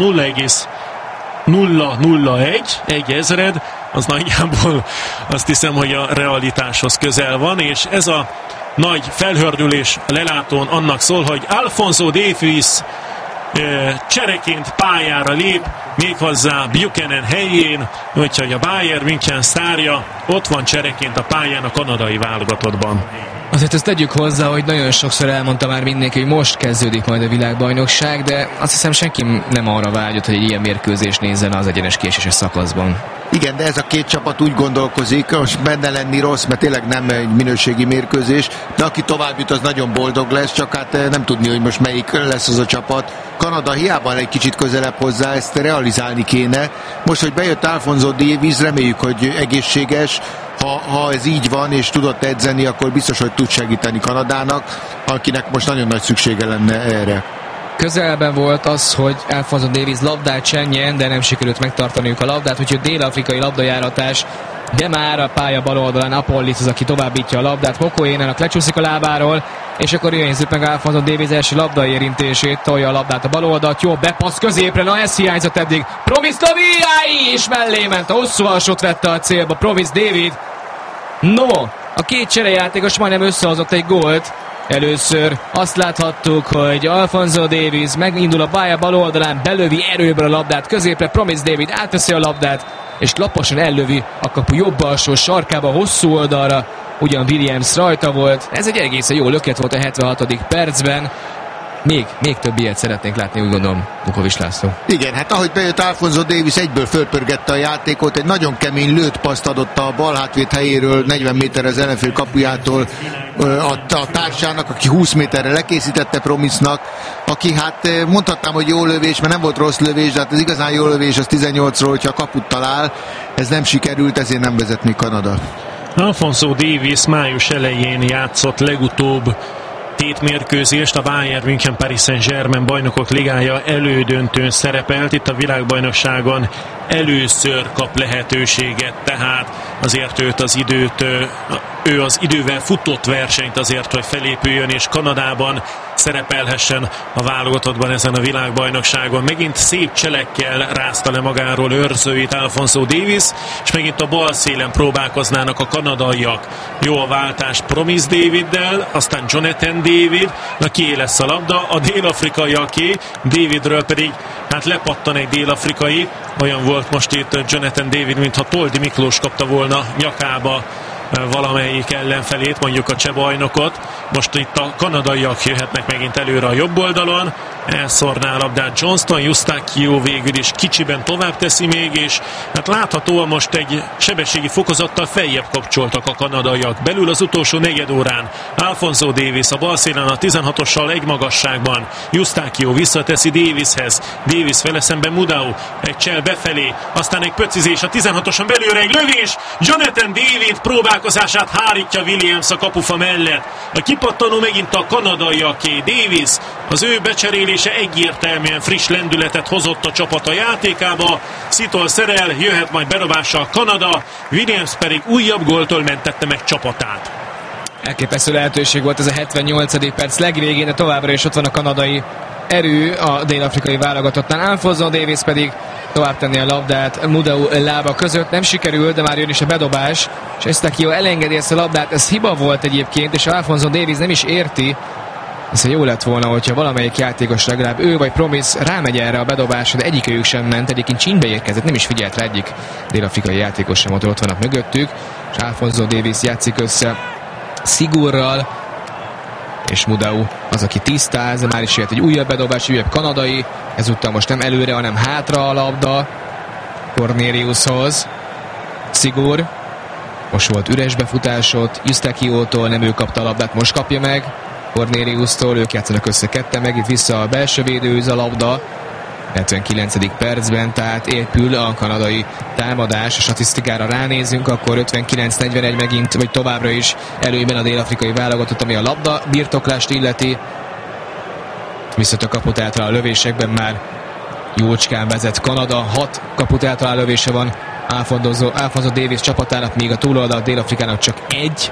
0,001, az nagyjából azt hiszem, hogy a realitáshoz közel van, és ez a nagy felhördülés a lelátón annak szól, hogy Alphonso Davies csereként pályára lép, méghozzá Buchanan helyén, úgyhogy a Bayern München sztárja ott van csereként a pályán a kanadai válogatottban. Azért ezt tegyük hozzá, hogy nagyon sokszor elmondta már mindenki, hogy most kezdődik majd a világbajnokság, de azt hiszem senki nem arra vágyott, hogy egy ilyen mérkőzést nézzen az egyenes kieséses szakaszban. Igen, de ez a két csapat úgy gondolkozik, most benne lenni rossz, mert tényleg nem egy minőségi mérkőzés, de aki tovább jut, az nagyon boldog lesz, csak hát nem tudni, hogy most melyik lesz az a csapat. Kanada hiába egy kicsit közelebb hozzá, ezt realizálni kéne. Most, hogy bejött Alphonso Davies, reméljük, hogy egészséges, ha ez így van, és tudott edzeni, akkor biztos, hogy tud segíteni Kanadának, akinek most nagyon nagy szüksége lenne erre. Közelben volt az, hogy Alphonso Davies labdát csenjen, de nem sikerült megtartaniuk a labdát, úgyhogy dél-afrikai labdajáratás, de már a pálya bal oldalán Apollis az, aki továbbítja a labdát, Mokoénának lecsúszik a lábáról, és akkor nézzük meg Alphonso Davies első labdaérintését, tolja a labdát a bal oldalt, jó bepassz középre, na ez hiányzott eddig, Provis Laviai is mellé ment, a hosszú alsót vette a célba Provis David. No, a két cserejátékos majdnem összehozott egy gólt. Először azt láthattuk, hogy Alphonso Davies megindul a pálya bal oldalán, belövi erőből a labdát középre, Provis David átveszi a labdát, és laposan ellövi a kapu jobb alsó sarkába, hosszú oldalra, ugyan Williams rajta volt. Ez egy egészen jó löket volt a 76. percben. Még több ilyet szeretnénk látni, úgy gondolom, Vukovics László. Igen, hát ahogy bejött Alphonso Davies, egyből fölpörgette a játékot, egy nagyon kemény lőtt paszt adott a bal hátvét helyéről, 40 méterre az ellenfél kapujától a társának, aki 20 méterre lekészítette Promisnak, aki hát mondhatnám, hogy jó lövés, mert nem volt rossz lövés, de hát az igazán jó lövés az 18-ról, hogyha kaput talál, ez nem sikerült, ezért nem vezetni Kanada. Alphonso Davies május elején játszott legutóbb tétmérkőzést, a Bayern München Paris Saint-Germain bajnokok ligája elődöntőn szerepelt, itt a világbajnokságon először kap lehetőséget, tehát azért ő az idővel futott versenyt azért, hogy felépüljön, és Kanadában szerepelhessen a válogatottban ezen a világbajnokságon. Megint szép cselekkel rázta le magáról őrzőit Alphonso Davies, és megint a bal szélen próbálkoznának a kanadaiak. Jó a váltás Promis Daviddel, aztán Jonathan David, na kié lesz a labda, a dél-afrikaiaké, Davidről pedig hát lepattan egy dél-afrikai, olyan volt most itt Jonathan David, mintha Toldi Miklós kapta volna nyakába valamelyik ellenfelét, mondjuk a cseh bajnokot. Most itt a kanadaiak jöhetnek megint előre a jobb oldalon, elszórná a labdát Johnston, Eustáquio végül is kicsiben tovább teszi még, és hát láthatóan most egy sebességi fokozattal feljebb kapcsoltak a kanadaiak. Belül az utolsó negyed órán Alphonso Davies a bal szélen a 16-ossal egy magasságban, Eustáquio visszateszi Davieshez, Davies vele szemben Mudau, egy csel befelé, aztán egy pöcizés a 16-oson belőle, egy lövés, Jonathan David próbálkozását hárítja Williams a kapufa mellett. A kipattanó megint a kanadaiaké, Davies, az ő becserélése egyértelműen friss lendületet hozott a csapat a játékába, Szitol szerel, jöhet majd bedobással Kanada, Williams pedig újabb góltól mentette meg csapatát. Elképesztő lehetőség volt ez a 78. perc legvégén, de továbbra is ott van a kanadai erő a dél-afrikai válogatottnál. Alphonso Davies pedig tovább tenni a labdát Mudau lába között, nem sikerült, de már jön is a bedobás, és Eustáquio elengedi ezt a labdát, ez hiba volt egyébként, és Alphonso Davies nem is érti. Ez jó lett volna, hogyha valamelyik játékos, legalább ő vagy Promise rámegy erre a bedobásra, de egyikőjük sem ment, egyébként csínbe érkezett, nem is figyelt rá egyik dél-afrikai játékos sem, ott vannak mögöttük, és Alphonso Davies játszik össze Sigurral, és Mudau az, aki tisztáz, már is jött egy újabb bedobás, újabb kanadai, ezúttal most nem előre, hanem hátra a labda Corneliushoz. Sigur, most volt üres befutásot, Eustáquiótól, nem ő kapta a labdát, most kapja meg Corneliustól, ők játszanak össze ketten, meg itt vissza a belső védőhöz a labda, 79. percben, tehát épül a kanadai támadás, a statisztikára ránézünk, akkor 59-41 megint, vagy továbbra is előben a dél-afrikai válogatott, ami a labda birtoklást illeti. Viszont a kaput által a lövésekben már jócskán vezet Kanada, 6 kaput által lövése van Alphonso Davies csapatának, míg a túloldal Dél-Afrikának csak 1,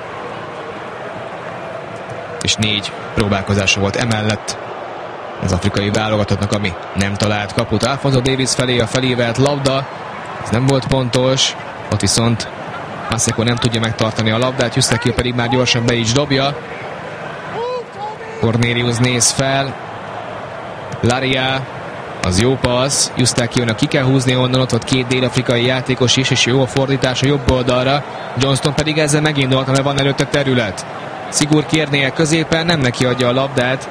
és 4 próbálkozása volt emellett az afrikai válogatottnak, ami nem talált kaput. Alphonso Davies felé a felívelt labda, ez nem volt pontos, ott viszont Maseko nem tudja megtartani a labdát, Eustáquio pedig már gyorsan be is dobja. Cornelius néz fel, Laria, az jó passz, Eustáquiónak ki kell húzni onnan, ott volt 2 dél-afrikai játékos is, és jó a fordítás a jobb oldalra, Johnston pedig ezzel megindult, mert van előtte terület. Sigur kérné el középen, nem neki adja a labdát,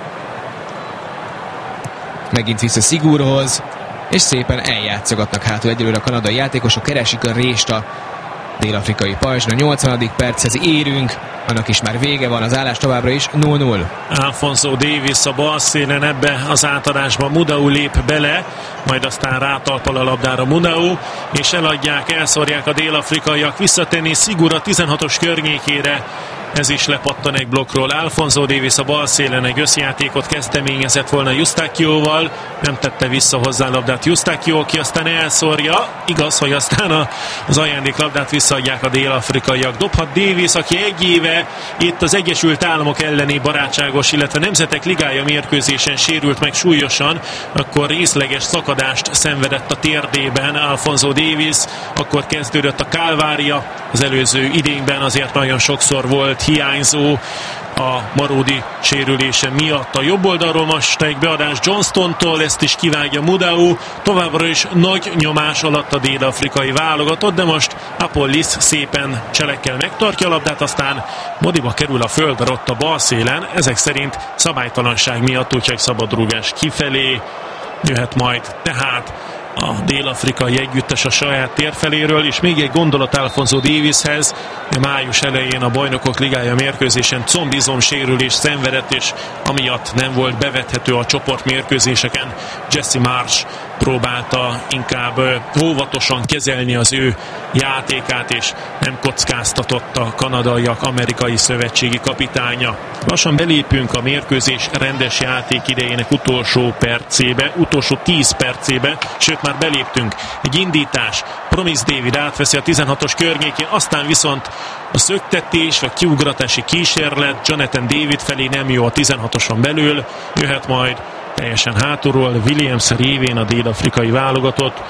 megint vissza Sigurhoz, és szépen eljátszogatnak hátul egyelőre a kanadai játékosok, keresik a rést a dél-afrikai pajzsra. 80. perchez érünk, annak is már vége van, az állás továbbra is 0-0. Alphonso Davies a bal szélen, ebbe az átadásban Mudau lép bele, majd aztán rátalpal a labdára Mudau, és eladják, elszórják a dél-afrikaiak, visszatenni Sigur a 16-os környékére, ez is lepattan egy blokkról. Alphonso Davies a bal szélen egy összjátékot kezdeményezett volna Eustáquióval, nem tette vissza hozzá a labdát Eustáquio, aki aztán elszórja, igaz, hogy aztán az ajándéklabdát visszaadják a dél-afrikaiak. Dobhat Davies, aki egy éve itt az Egyesült Államok elleni barátságos, illetve Nemzetek Ligája mérkőzésen sérült meg súlyosan, akkor részleges szakadást szenvedett a térdében Alphonso Davies, akkor kezdődött a kálvária, az előző idényben azért nagyon sokszor volt hiányzó a Marodi sérülése miatt. A jobb oldalról most egy beadás Johnstontól, ezt is kivágja Mudau, továbbra is nagy nyomás alatt a dél-afrikai válogatott, de most Apollis szépen cselekkel megtartja a labdát, aztán Modiba kerül a földre ott a bal szélen, ezek szerint szabálytalanság miatt, úgyhogy szabadrúgás kifelé jöhet majd tehát a dél-afrikai együttes a saját térfeléről, és még egy gondolat Alphonso Davieshez. Május elején a Bajnokok Ligája mérkőzésen combizom sérülés szenvedett, és amiatt nem volt bevethető a csoportmérkőzéseken. Jesse Marsh próbálta inkább óvatosan kezelni az ő játékát, és nem kockáztatott a kanadaiak amerikai szövetségi kapitánya. Lassan belépünk a mérkőzés rendes játék idejének utolsó percébe, utolsó 10 percébe, sőt már beléptünk. Egy indítás, Promise David átveszi a 16-os környékén, aztán viszont a szöktetés vagy kiugratási kísérlet Jonathan David felé nem jó a 16-oson belül, jöhet majd teljesen hátulról Williams révén a dél-afrikai válogatott.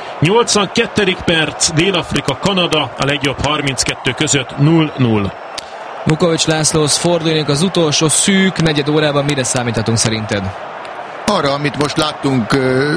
82. perc, Dél-Afrika-Kanada, a legjobb 32 között 0-0. Vukovics Lászlóhoz fordulunk az utolsó szűk negyed órában, mire számíthatunk szerinted? Arra, amit most láttunk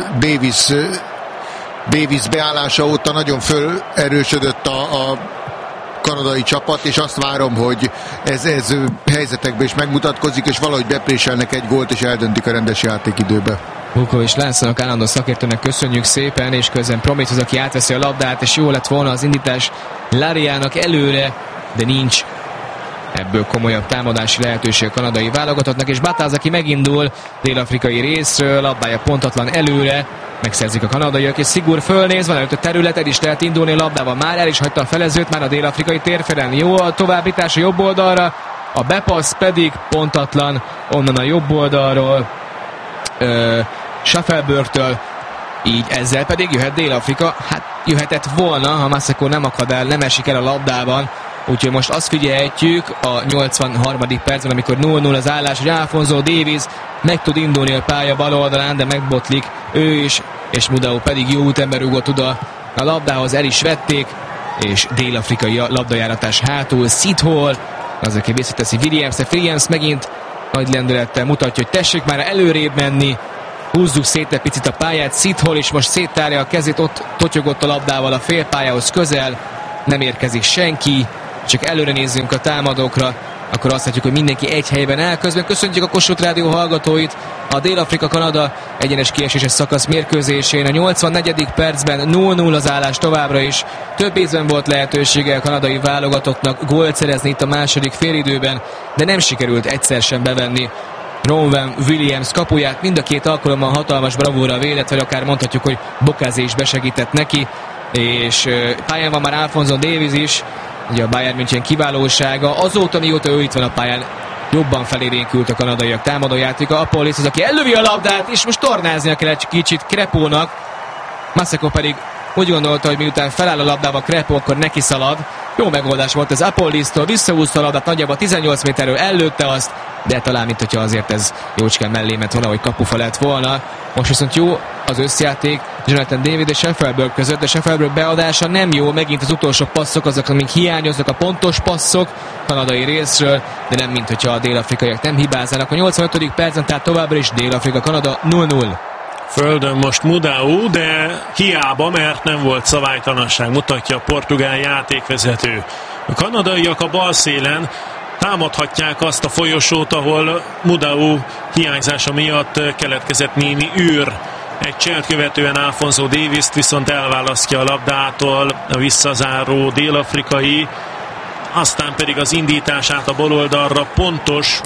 Davies beállása óta nagyon fölerősödött a kanadai csapat, és azt várom, hogy ez helyzetekben is megmutatkozik, és valahogy bepréselnek egy gólt, és eldöntik a rendes játékidőbe. Vukovics Lászlónak, állandó szakértőnek köszönjük szépen, és közben Prométhoz, aki átveszi a labdát, és jó lett volna az indítás Lariának előre, de nincs ebből komolyabb támadási lehetőség a kanadai válogatottnak, és Batáz, aki megindul dél-afrikai részről, labdája pontatlan előre, megszerzik a kanadaiak, és Sigur fölnéz, van előtt a terület, el is lehet indulni a labdával, már el is hagyta a felezőt, már a dél-afrikai térfelen. Jó a továbbítás a jobb oldalra, a bepassz pedig pontatlan onnan a jobb oldalról Schaffelbergtől, így ezzel pedig jöhet Dél-Afrika, hát jöhetett volna, ha Maseko nem akad el, nem esik el a labdában. Úgyhogy most azt figyelhetjük a 83. percben, amikor 0-0 az állás, hogy Alphonso Davies meg tud indulni a pálya bal oldalán, de megbotlik ő is, és Mudau pedig jó útemben rúgott oda a labdához, el is vették, és dél-afrikai labdajáratás hátul. Sid Hall az, aki visszateszi Williams megint nagy lendülettel mutatja, hogy tessék már előrébb menni, húzzuk szét egy picit a pályát. Sid Hall is most széttárja a kezét, ott totyogott a labdával a félpályához közel, nem érkezik senki, csak előre nézzünk a támadókra, akkor azt látjuk, hogy mindenki egy helyben áll. Közben köszöntjük a Kossuth Rádió hallgatóit a Dél-Afrika-Kanada egyenes kieséses szakasz mérkőzésén. A 84. percben 0-0 az állás továbbra is. Több ízben volt lehetősége a kanadai válogatottnak gólt szerezni itt a második félidőben, de nem sikerült egyszer sem bevenni Rowan Williams kapuját. Mind a két alkalommal hatalmas bravúra védett, vagy akár mondhatjuk, hogy Bokázé is besegített neki, és pályán van már Alphonso Davies is, ugye a Bayern München kiválósága. Azóta, mióta ő itt van a pályán, jobban felérénkült a kanadaiak támadójátéka. Apolis az, aki ellövi a labdát, és most tornáznia kell egy kicsit Crépónak. Maseko pedig úgy gondolta, hogy miután feláll a labdával Crépó, akkor neki szalad. Jó megoldás volt ez Apolistól, visszahúzta a labdát, nagyjából 18 méterről ellőtte azt, de talán, mint hogyha azért ez jócskán mellé ment volna, hogy kapufa lett volna. Most viszont jó az összjáték Jonathan David és Sheffield között, de Sheffield beadása nem jó, megint az utolsó passzok, azok, amik hiányoznak, a pontos passzok kanadai részről, de nem, mint hogyha a dél-afrikaiak nem hibáznának. A 85. percen, tehát továbbra is Dél-Afrika-Kanada 0-0. Földön most Mudau, de hiába, mert nem volt szabálytalanság, mutatja a portugál játékvezető. A kanadaiak a bal szélen támadhatják azt a folyosót, ahol Mudau hiányzása miatt keletkezett némi űr. Egy cselt követően Alphonso Davies viszont elválasztja a labdától a visszazáró dél-afrikai, aztán pedig az indítását a baloldalra pontos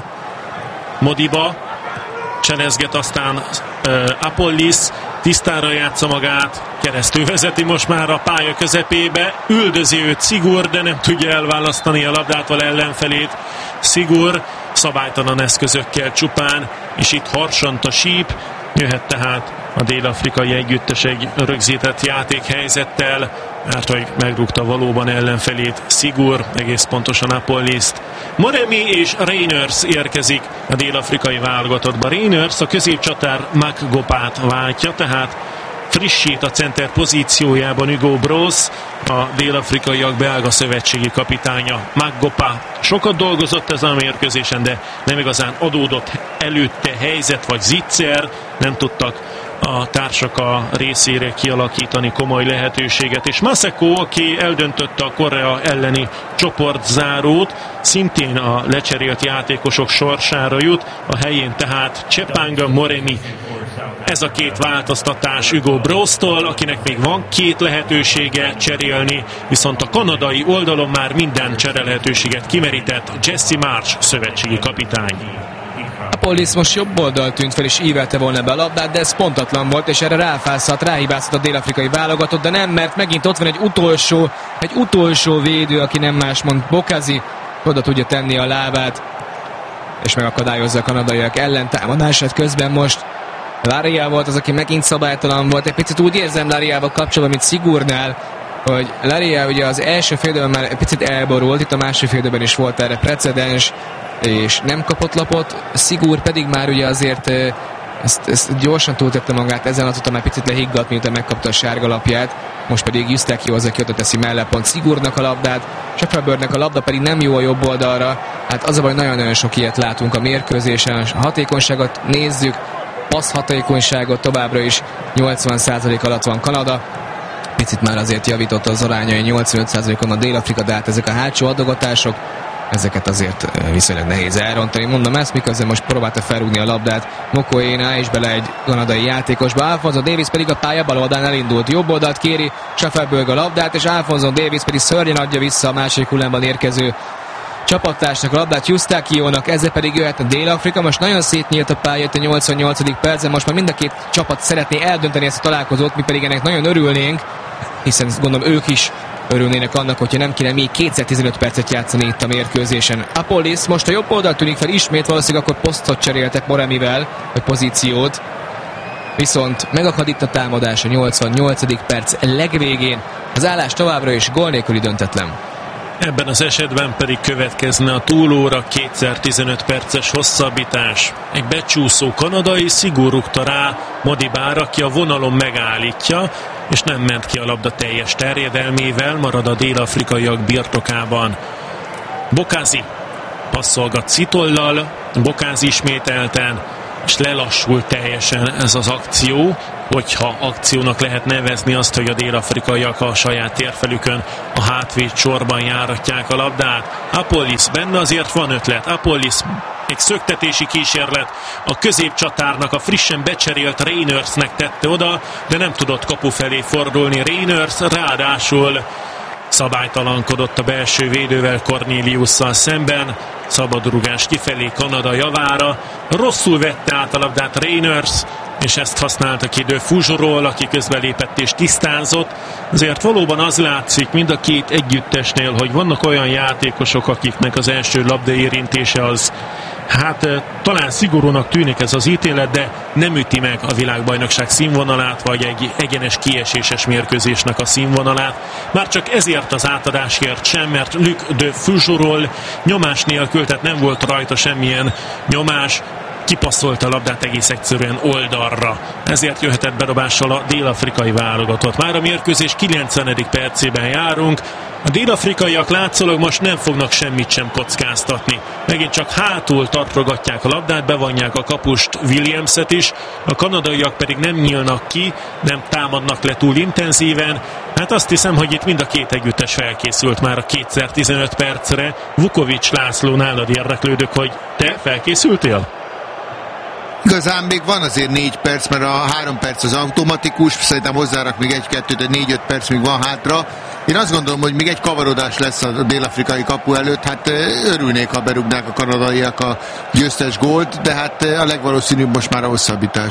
Modiba cselezget, aztán Apolis tisztára játsza magát, keresztül vezeti most már a pálya közepébe, üldözi őt Sigur, de nem tudja elválasztani a labdától ellenfelét. Sigur szabálytalan eszközökkel csupán, és itt harsant a síp, jöhet tehát a dél-afrikai együttes egy rögzített játékhelyzettel, mert hogy megrúgta valóban ellenfelét Sigur, egész pontosan Apoliszt. Moremi és Reyners érkezik a dél-afrikai válogatottba. Reyners a középcsatár Makgopát váltja, tehát frissít a center pozíciójában Hugo Broos, a dél-afrikaiak belga szövetségi kapitánya. Makgopa sokat dolgozott ezen a mérkőzésen, de nem igazán adódott előtte helyzet vagy zicser, nem tudtak a társak a részére kialakítani komoly lehetőséget, és Maseko, aki eldöntötte a Korea elleni csoportzárót, szintén a lecserélt játékosok sorsára jut, a helyén tehát Chepanga Moremi. Ez a két változtatás Hugo Broos-tól, akinek még van két lehetősége cserélni, viszont a kanadai oldalon már minden csere lehetőséget kimerített Jesse Marsh szövetségi kapitány. Apolis most jobb oldal tűnt fel, és ívelte volna be a labdát, de ez pontatlan volt, és erre ráhibázhat a dél-afrikai válogatott, de nem, mert megint ott van egy utolsó védő, aki nem más, mond Bokazi, oda tudja tenni a lábát, és megakadályozza a kanadaiak ellentámadását. Közben most Laria volt az, aki megint szabálytalan volt. Egy picit úgy érzem Lariával kapcsolatban, mint Sigurnál, hogy Laria ugye az első félidőben már egy picit elborult, itt a második félidőben is volt erre precedens, és nem kapott lapot. Sigur pedig már ugye azért ezt gyorsan túltette magát, ezen azóta már picit lehiggadt, miután megkapta a sárga lapját. Most pedig Eustáquio az, aki oda teszi melleppont Sigurnak a labdát, Sheffield a labda pedig nem jó a jobb oldalra. Hát az a baj, nagyon-nagyon sok ilyet látunk a mérkőzésen. A hatékonyságot nézzük, passz hatékonyságot továbbra is 80% alatt van Kanada. Picit már azért javította az arányai, 85%-on a Dél-Afrika, de hát ezek a hátsó adogatások, ezeket azért viszonylag nehéz elrontani. Mondom ezt, miközben most próbálta felrúgni a labdát Mokoena, és bele egy kanadai játékosba. Alphonso Davies pedig a pálya bal oldalán elindult. Jobb oldalt kéri Sheffield a labdát, és Alphonso Davies pedig szörnyen adja vissza a második hullámban érkező csapattársnak a labdát, Eustáquiónak, ezzel pedig jöhet a Dél-Afrika. Most nagyon szétnyílt a pálya a 88. percen, most már mind a két csapat szeretné eldönteni ezt a találkozót, mi pedig ennek nagyon örülnénk, hiszen gondolom ők is örülnének annak, hogyha nem kéne még 215 percet játszani itt a mérkőzésen. Apolis most a jobb oldal tűnik fel ismét, valószínűleg akkor posztot cseréltek Moremivel, vagy pozíciót. Viszont megakad itt a támadás a 88. perc legvégén. Az állás továbbra is gól nélküli döntetlen. Ebben az esetben pedig következne a túlóra, 2x15 perces hosszabbítás. Egy becsúszó kanadai szigorúgta rá Modibára, aki a vonalon megállítja, és nem ment ki a labda teljes terjedelmével, marad a dél-afrikaiak birtokában. Bokázi passzolgat Szitollal, Bokázi ismételten, és lelassult teljesen ez az akció, hogyha akciónak lehet nevezni azt, hogy a dél-afrikaiak a saját térfelükön a hátvéd sorban járatják a labdát. Apolis, benne azért van ötlet. Apolis, egy szöktetési kísérlet a középcsatárnak, a frissen becserélt Reinersnek tette oda, de nem tudott kapu felé fordulni Reiners, ráadásul szabálytalankodott a belső védővel, Corneliusszal szemben. Szabadrugás kifelé Kanada javára. Rosszul vette át a labdát Reiners, és ezt használtak idő Fuzsorról, aki közbelépett és tisztázott. Azért valóban az látszik mind a két együttesnél, hogy vannak olyan játékosok, akiknek az első labda érintése az, hát talán szigorúnak tűnik ez az ítélet, de nem üti meg a világbajnokság színvonalát, vagy egy egyenes kieséses mérkőzésnek a színvonalát. Már csak ezért az átadásért sem, mert Luc de Fuzsorról nyomás nélkül, tehát nem volt rajta semmilyen nyomás, kipasszolta a labdát egész egyszerűen oldalra. Ezért jöhetett bedobással a dél-afrikai válogatott. Már a mérkőzés 90. percében járunk. A dél-afrikaiak látszólag most nem fognak semmit sem kockáztatni. Megint csak hátul tartogatják a labdát, bevonják a kapust, Williamset is. A kanadaiak pedig nem nyílnak ki, nem támadnak le túl intenzíven. Hát azt hiszem, hogy itt mind a két együttes felkészült már a 2x15 percre. Vukovics László, nálad érdeklődök, hogy te felkészültél? Igazán még van azért 4 perc, mert a 3 perc az automatikus, szerintem hozzárak még 1-2, de 4-5 perc még van hátra. Én azt gondolom, hogy még egy kavarodás lesz a dél-afrikai kapu előtt, hát örülnék, ha berúgnák a kanadaiak a győztes gólt, de hát a legvalószínűbb most már a hosszabbítás.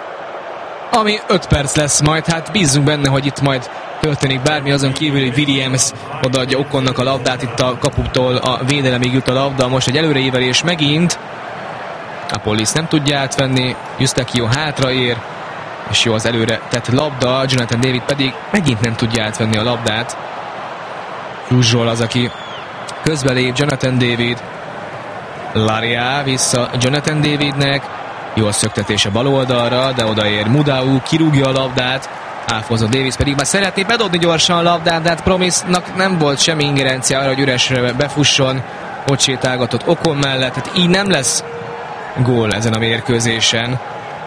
Ami 5 perc lesz majd, hát bízzunk benne, hogy itt majd történik bármi, azon kívül, hogy Williams odaadja Okonnak a labdát, itt a kaputól a védelemig jut a labda, most egy előreívelés megint. Apolis nem tudja átvenni, Eustáquio hátraér, és jó az előre tett labda, Jonathan David pedig megint nem tudja átvenni a labdát. Fuzsol az, aki közbelép, Jonathan David, Laria vissza Jonathan Davidnek, jó a szöktetése bal oldalra, de odaér Mudau, kirúgja a labdát, Alfonso Davis pedig már szeretné bedobni gyorsan a labdát, de hát Promise-nak nem volt semmi ingerencia arra, hogy üresre befusson, ott sétálgatott Okon mellett, tehát így nem lesz gól ezen a mérkőzésen,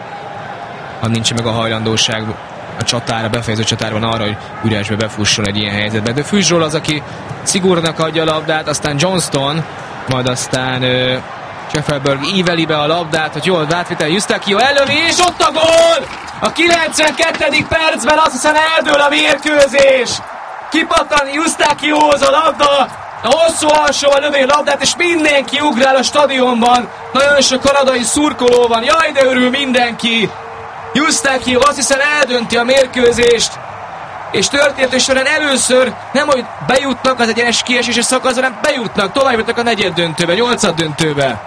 ha nincs meg a hajlandóság a csatára, befejező csatárban arra, hogy üresbe befusson egy ilyen helyzetbe. De Fuzsról az, aki szigorúnak adja a labdát, aztán Johnston, majd aztán Scheffelberg íveli be a labdát, hogy jól átvitel, Eustáquio elővi, és ott a gól! A 92. percben azt hiszem eldől a mérkőzés! Kipattan Eustáquiohoz a labda, a hosszú alsóval lövi a labdát, és mindenki ugrál a stadionban. Nagyon sok kanadai szurkoló van, jaj, de örül mindenki. Eustáquio azt hiszem eldönti a mérkőzést, és történetes során először nem, hogy bejutnak az egyenes kieséses szakasz, hanem bejutnak, tovább jutnak a negyed döntőbe, 8. döntőbe.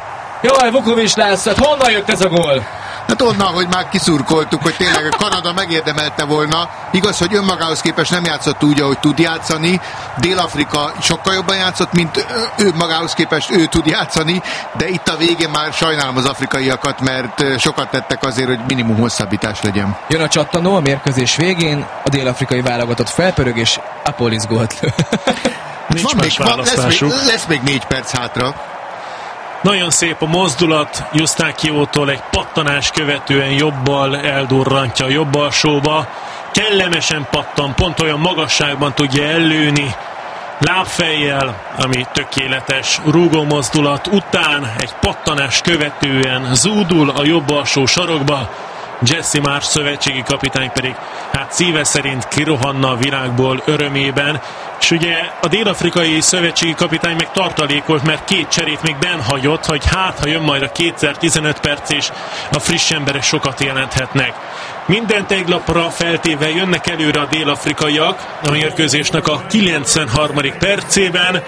Jaj, Vukovics László, honnan jött ez a gól? Hát onnan, hogy már kiszurkoltuk, hogy tényleg a Kanada megérdemelte volna. Igaz, hogy önmagához képest nem játszott úgy, ahogy tud játszani. Dél-Afrika sokkal jobban játszott, mint ő magához képest ő tud játszani, de itt a végén már sajnálom az afrikaiakat, mert sokat tettek azért, hogy minimum hosszabbítás legyen. Jön a csattanó a mérkőzés végén, a dél-afrikai válogatott felpörög, és Apolis gólt lő. Nincs más választásuk. Lesz még 4 perc hátra. Nagyon szép a mozdulat Eustáquiótól, egy pattanás követően jobbal eldurrantja a jobb alsóba. Kellemesen pattan, pont olyan magasságban tudja ellőni, lábfejjel, ami tökéletes rúgó mozdulat után, egy pattanás követően zúdul a jobb alsó sarokba. Jesse Marsh szövetségi kapitány pedig hát szíve szerint kirohanna a világból örömében, és ugye a dél-afrikai szövetségi kapitány meg tartalékolt, mert 2 cserét még benn hagyott, hogy hát ha jön majd a 2x15 perc, és a friss emberek sokat jelenthetnek. Minden teglapra feltéve jönnek előre a dél-afrikaiak a mérkőzésnek a 93. percében.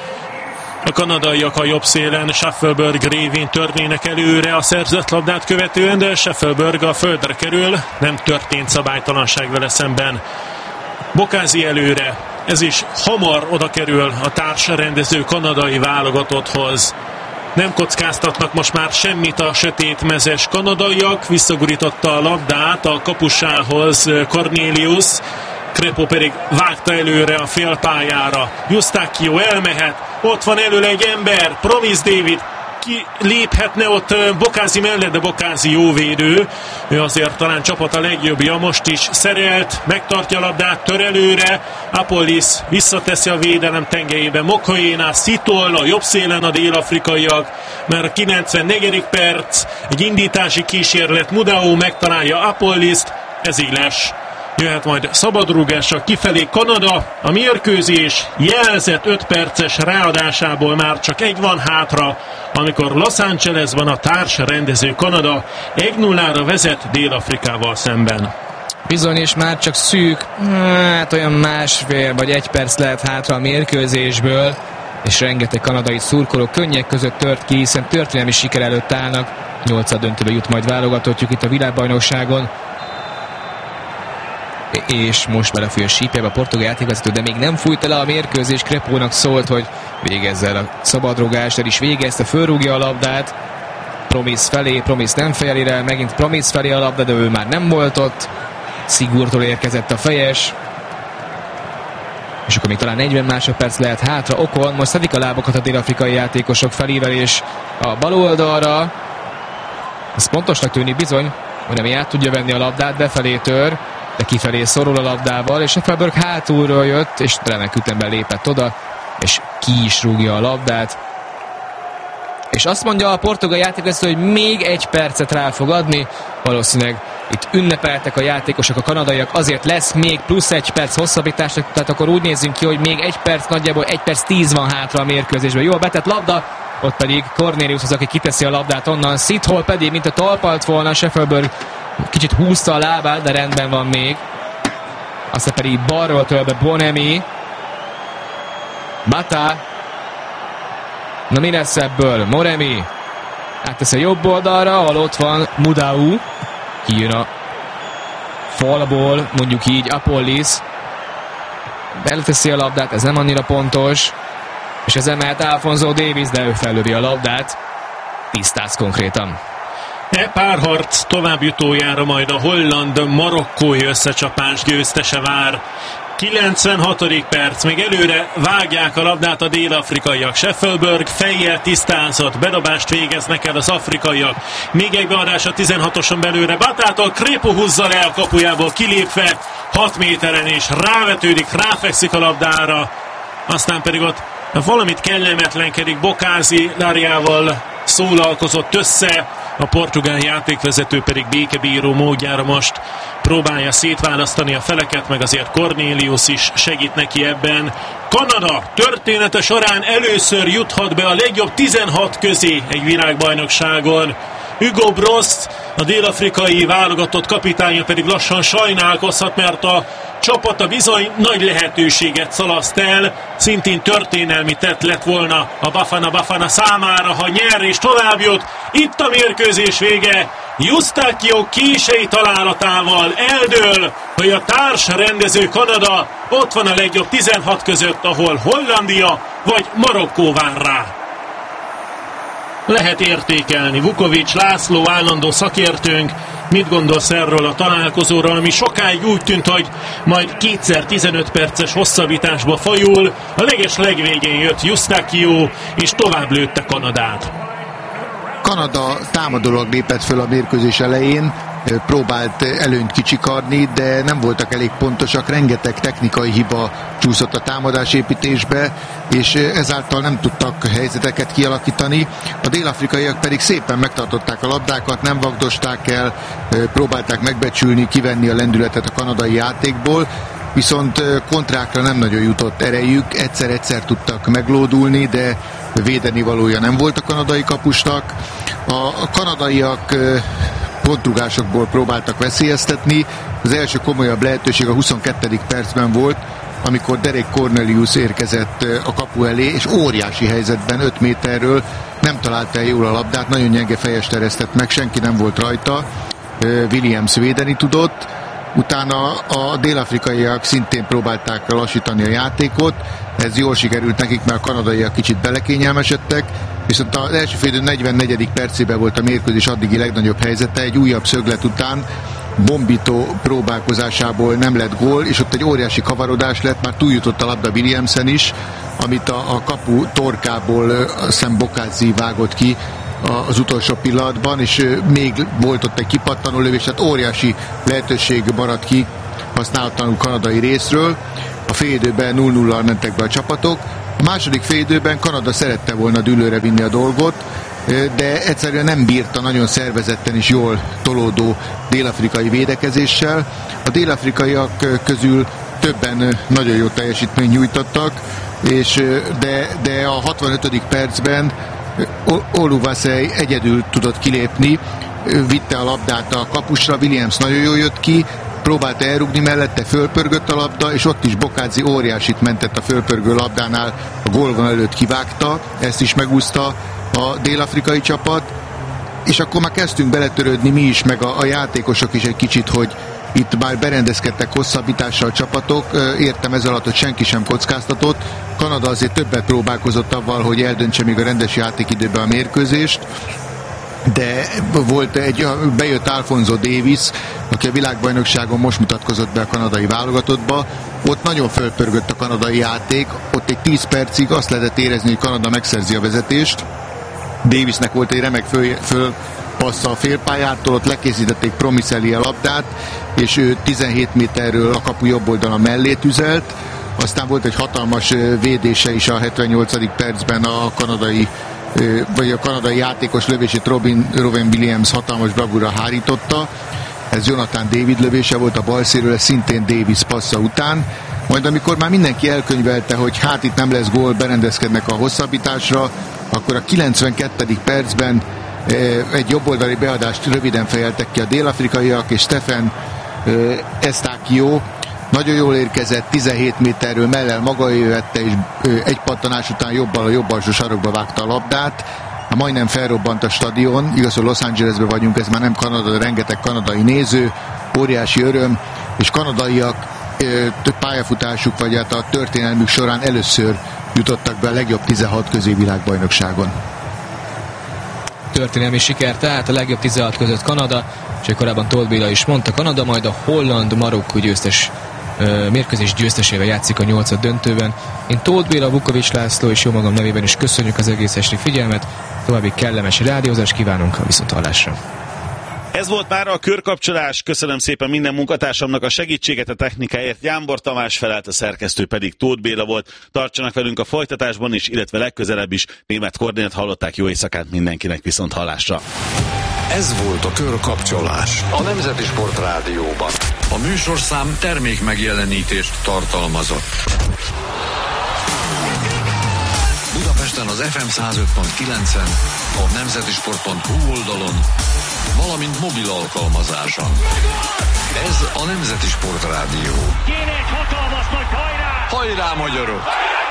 A kanadaiak a jobb szélen Scheffelberg révén törnének előre a szerzett labdát követően, de Scheffelberg a földre kerül, nem történt szabálytalanság vele szemben. Bokázi előre, ez is hamar oda kerül a társrendező kanadai válogatotthoz. Nem kockáztatnak most már semmit a sötétmezes kanadaiak, visszagurította a labdát a kapusához Cornelius, Crépeau pedig vágta előre a félpályára. Eustáquio elmehet, ott van elől egy ember, Promise David, ki léphetne ott Bokázi mellett, de Bokázi jó védő. Ő azért talán csapata legjobbja, most is szerelt, megtartja a labdát, tör előre, Apolis visszateszi a védelem tengelyébe, Mokoena, Szitol, a jobb szélen a dél-afrikaiak, mert a 94. perc, egy indítási kísérlet, Mudau megtalálja Apolist, ez éles. Jöhet majd szabadrúgással kifelé Kanada, a mérkőzés jelzett 5 perces ráadásából már csak egy van hátra, amikor Los Angelesban a társrendező Kanada 1-0-ra vezet Dél-Afrikával szemben. Bizony, és már csak szűk, olyan másfél vagy 1 perc lehet hátra a mérkőzésből, és rengeteg kanadai szurkoló könnyek között tört ki, hiszen történelmi siker előtt állnak. 8. döntőbe jut majd válogatottjuk itt a világbajnokságon. És most belefúj a sípjába a portugál játékvezető, de még nem fújt le a mérkőzés. Crépeaunak szólt, hogy végezze el a szabadrugást, el is végezte, fölrúgja a labdát Promise felé, Promise nem fejeli rá, megint Promise felé a labda, de ő már nem volt ott, Sigurtól érkezett a fejes, és akkor még talán 40 másodperc lehet hátra. Ocon most szedik a lábokat a dél-afrikai játékosok felívelés a bal oldalra, ez pontosnak tűnik bizony, hogy nem át tudja venni a labdát, befelé tör, de kifelé szorul a labdával, és Scheffelberg hátulról jött, és remek ütemben lépett oda, és ki is rúgja a labdát. És azt mondja a portugál játékvezető, hogy még 1 percet rá fog adni, valószínűleg itt ünnepeltek a játékosok, a kanadaiak, azért lesz még plusz 1 perc hosszabbítás, tehát akkor úgy nézzünk ki, hogy még 1 perc, nagyjából 1 perc 10 van hátra a mérkőzésben. Jó, betett labda, ott pedig Cornelius az, aki kiteszi a labdát onnan, Szithol pedig, mint a talpalt volna, Scheffelberg kicsit húzta a lábát, de rendben van még. Aztán pedig balról tör be Bonemi. Bata. Na mi lesz ebből? Moremi áttesz a jobb oldalra, ahol ott van Mudau. Kijön a falból, mondjuk így Apolis. Beleteszi a labdát, ez nem annyira pontos. És ez emelt Alfonso Davies, de ő fellövi a labdát. Tisztáz konkrétan. Párharc továbbjutójára majd a holland-marokkói összecsapás győztese vár. 96. perc, még előre vágják a labdát a dél-afrikaiak. Scheffelberg fejjel tisztázott, bedobást végeznek el az afrikaiak. Még egy beadás a 16-oson belőle. Batától Crépeau húzza le a kapujából kilépve 6 méteren, és rávetődik, ráfekszik a labdára. Aztán pedig ott valamit kellemetlenkedik, Bokázi Lariával szólalkozott össze, a portugál játékvezető pedig békebíró módjára most próbálja szétválasztani a feleket, meg azért Cornelius is segít neki ebben. Kanada története során először juthat be a legjobb 16 közé egy világbajnokságon. Hugo Bross, a dél-afrikai válogatott kapitánya pedig lassan sajnálkozhat, mert a csapata bizony nagy lehetőséget szalaszt el, szintén történelmi tett lett volna a Bafana számára, ha nyer és tovább jut. Itt a mérkőzés vége, Eustáquio kései találatával eldől, hogy a társrendező Kanada ott van a legjobb 16 között, ahol Hollandia vagy Marokkó vár rá. Lehet értékelni. Vukovics László állandó szakértőnk, mit gondolsz erről a találkozóról, ami sokáig úgy tűnt, hogy majd kétszer 15 perces hosszabbításba fajul, a legvégén jött Eustáquio, és tovább lőtte Kanadát. Kanada támadólag lépett föl a mérkőzés elején, próbált előnyt kicsikarni, de nem voltak elég pontosak, rengeteg technikai hiba csúszott a támadásépítésbe, és ezáltal nem tudtak helyzeteket kialakítani. A dél-afrikaiak pedig szépen megtartották a labdákat, nem vagdosták el, próbálták megbecsülni, kivenni a lendületet a kanadai játékból, viszont kontrákra nem nagyon jutott erejük, egyszer-egyszer tudtak meglódulni, de védeni valója nem volt a kanadai kapusnak. A kanadaiak pontrugásokból próbáltak veszélyeztetni. Az első komolyabb lehetőség a 22. percben volt, amikor Derek Cornelius érkezett a kapu elé, és óriási helyzetben 5 méterről nem találta el jól a labdát, nagyon gyenge fejest eresztett meg, senki nem volt rajta, Williams védeni tudott, Utána a dél-afrikaiak szintén próbálták lassítani a játékot, ez jól sikerült nekik, mert a kanadaiak kicsit belekényelmesedtek, viszont az első félidő 44. percében volt a mérkőzés addigi legnagyobb helyzete, egy újabb szöglet után Bombito próbálkozásából nem lett gól, és ott egy óriási kavarodás lett, már túljutott a labda Williamsen is, amit a kapu torkából Sam Bokazzi vágott ki az utolsó pillanatban, és még volt ott egy kipattanó lövés, tehát óriási lehetőség maradt ki használatlanul kanadai részről. A félidőben 0-0-al mentek be a csapatok. A második félidőben Kanada szerette volna dűlőre vinni a dolgot, de egyszerűen nem bírta nagyon szervezetten és jól tolódó dél-afrikai védekezéssel. A dél-afrikaiak közül többen nagyon jó teljesítményt nyújtottak, de a 65. percben Oluwasei egyedül tudott kilépni, vitte a labdát a kapusra, Williams nagyon jól jött ki, próbálta elrugni mellette, fölpörgött a labda, és ott is Bokazzi óriásit mentett a fölpörgő labdánál, a gólvonal előtt kivágta, ezt is megúszta a dél-afrikai csapat, és akkor már kezdtünk beletörődni mi is, meg a játékosok is egy kicsit, hogy itt már berendezkedtek hosszabbítással a csapatok, értem ez alatt, hogy senki sem kockáztatott. Kanada azért többet próbálkozott avval, hogy eldöntse még a rendes játékidőben a mérkőzést, de bejött Alfonso Davis, aki a világbajnokságon most mutatkozott be a kanadai válogatottba. Ott nagyon fölpörgött a kanadai játék, ott egy 10 percig azt lehetett érezni, hogy Kanada megszerzi a vezetést. Davisnek volt egy remek fölpassza a félpályától, ott lekészítették Promiseli a labdát, és ő 17 méterről a kapu jobb oldalon mellé tüzelt. Aztán volt egy hatalmas védése is a 78. percben a kanadai játékos lövését Robin Williams hatalmas bravúra hárította. Ez Jonathan David lövése volt a bal szélről, szintén Davis passza után. Majd amikor már mindenki elkönyvelte, hogy hát itt nem lesz gól, berendezkednek a hosszabbításra, akkor a 92. percben egy jobboldali beadást röviden fejeltek ki a dél-afrikaiak, és Stephen Estáquio nagyon jól érkezett, 17 méterről mellel maga vette, és egy pattanás után jobbal a jobb alsó sarokba vágta a labdát. Majdnem felrobbant a stadion, igaz, hogy Los Angelesben vagyunk, ez már nem Kanada, de rengeteg kanadai néző, óriási öröm, és kanadaiak több pályafutásuk, vagy hát a történelmük során először jutottak be a legjobb 16 közé világbajnokságon. Történelmi siker, tehát a legjobb 16 között Kanada, és korábban Tóth Béla is mondta, Kanada majd a holland-marokkó győztes mérkőzés győztesével játszik a 8. döntőben. Én Tóth Béla, Vukovics László és jó magam nevében is köszönjük az egész esti figyelmet, további kellemes rádiózást kívánunk, a viszonthallásra. Ez volt már a körkapcsolás. Köszönöm szépen minden munkatársamnak a segítséget, a technikáért. Jánbor Tamás felelt, a szerkesztő pedig Tóth Béla volt. Tartsanak velünk a folytatásban is, illetve legközelebb is. Németh Kornélt hallották, jó éjszakát mindenkinek, viszont hallásra. Ez volt a körkapcsolás a Nemzeti Sport Rádióban. A műsorszám termék megjelenítést tartalmazott. Budapesten az FM 105.9-en, a nemzetisport.hu oldalon, valamint mobil alkalmazáson. Ez a Nemzeti Sport Rádió. Kéne egy hatalmas nagy hajrá! Hajrá, magyarok!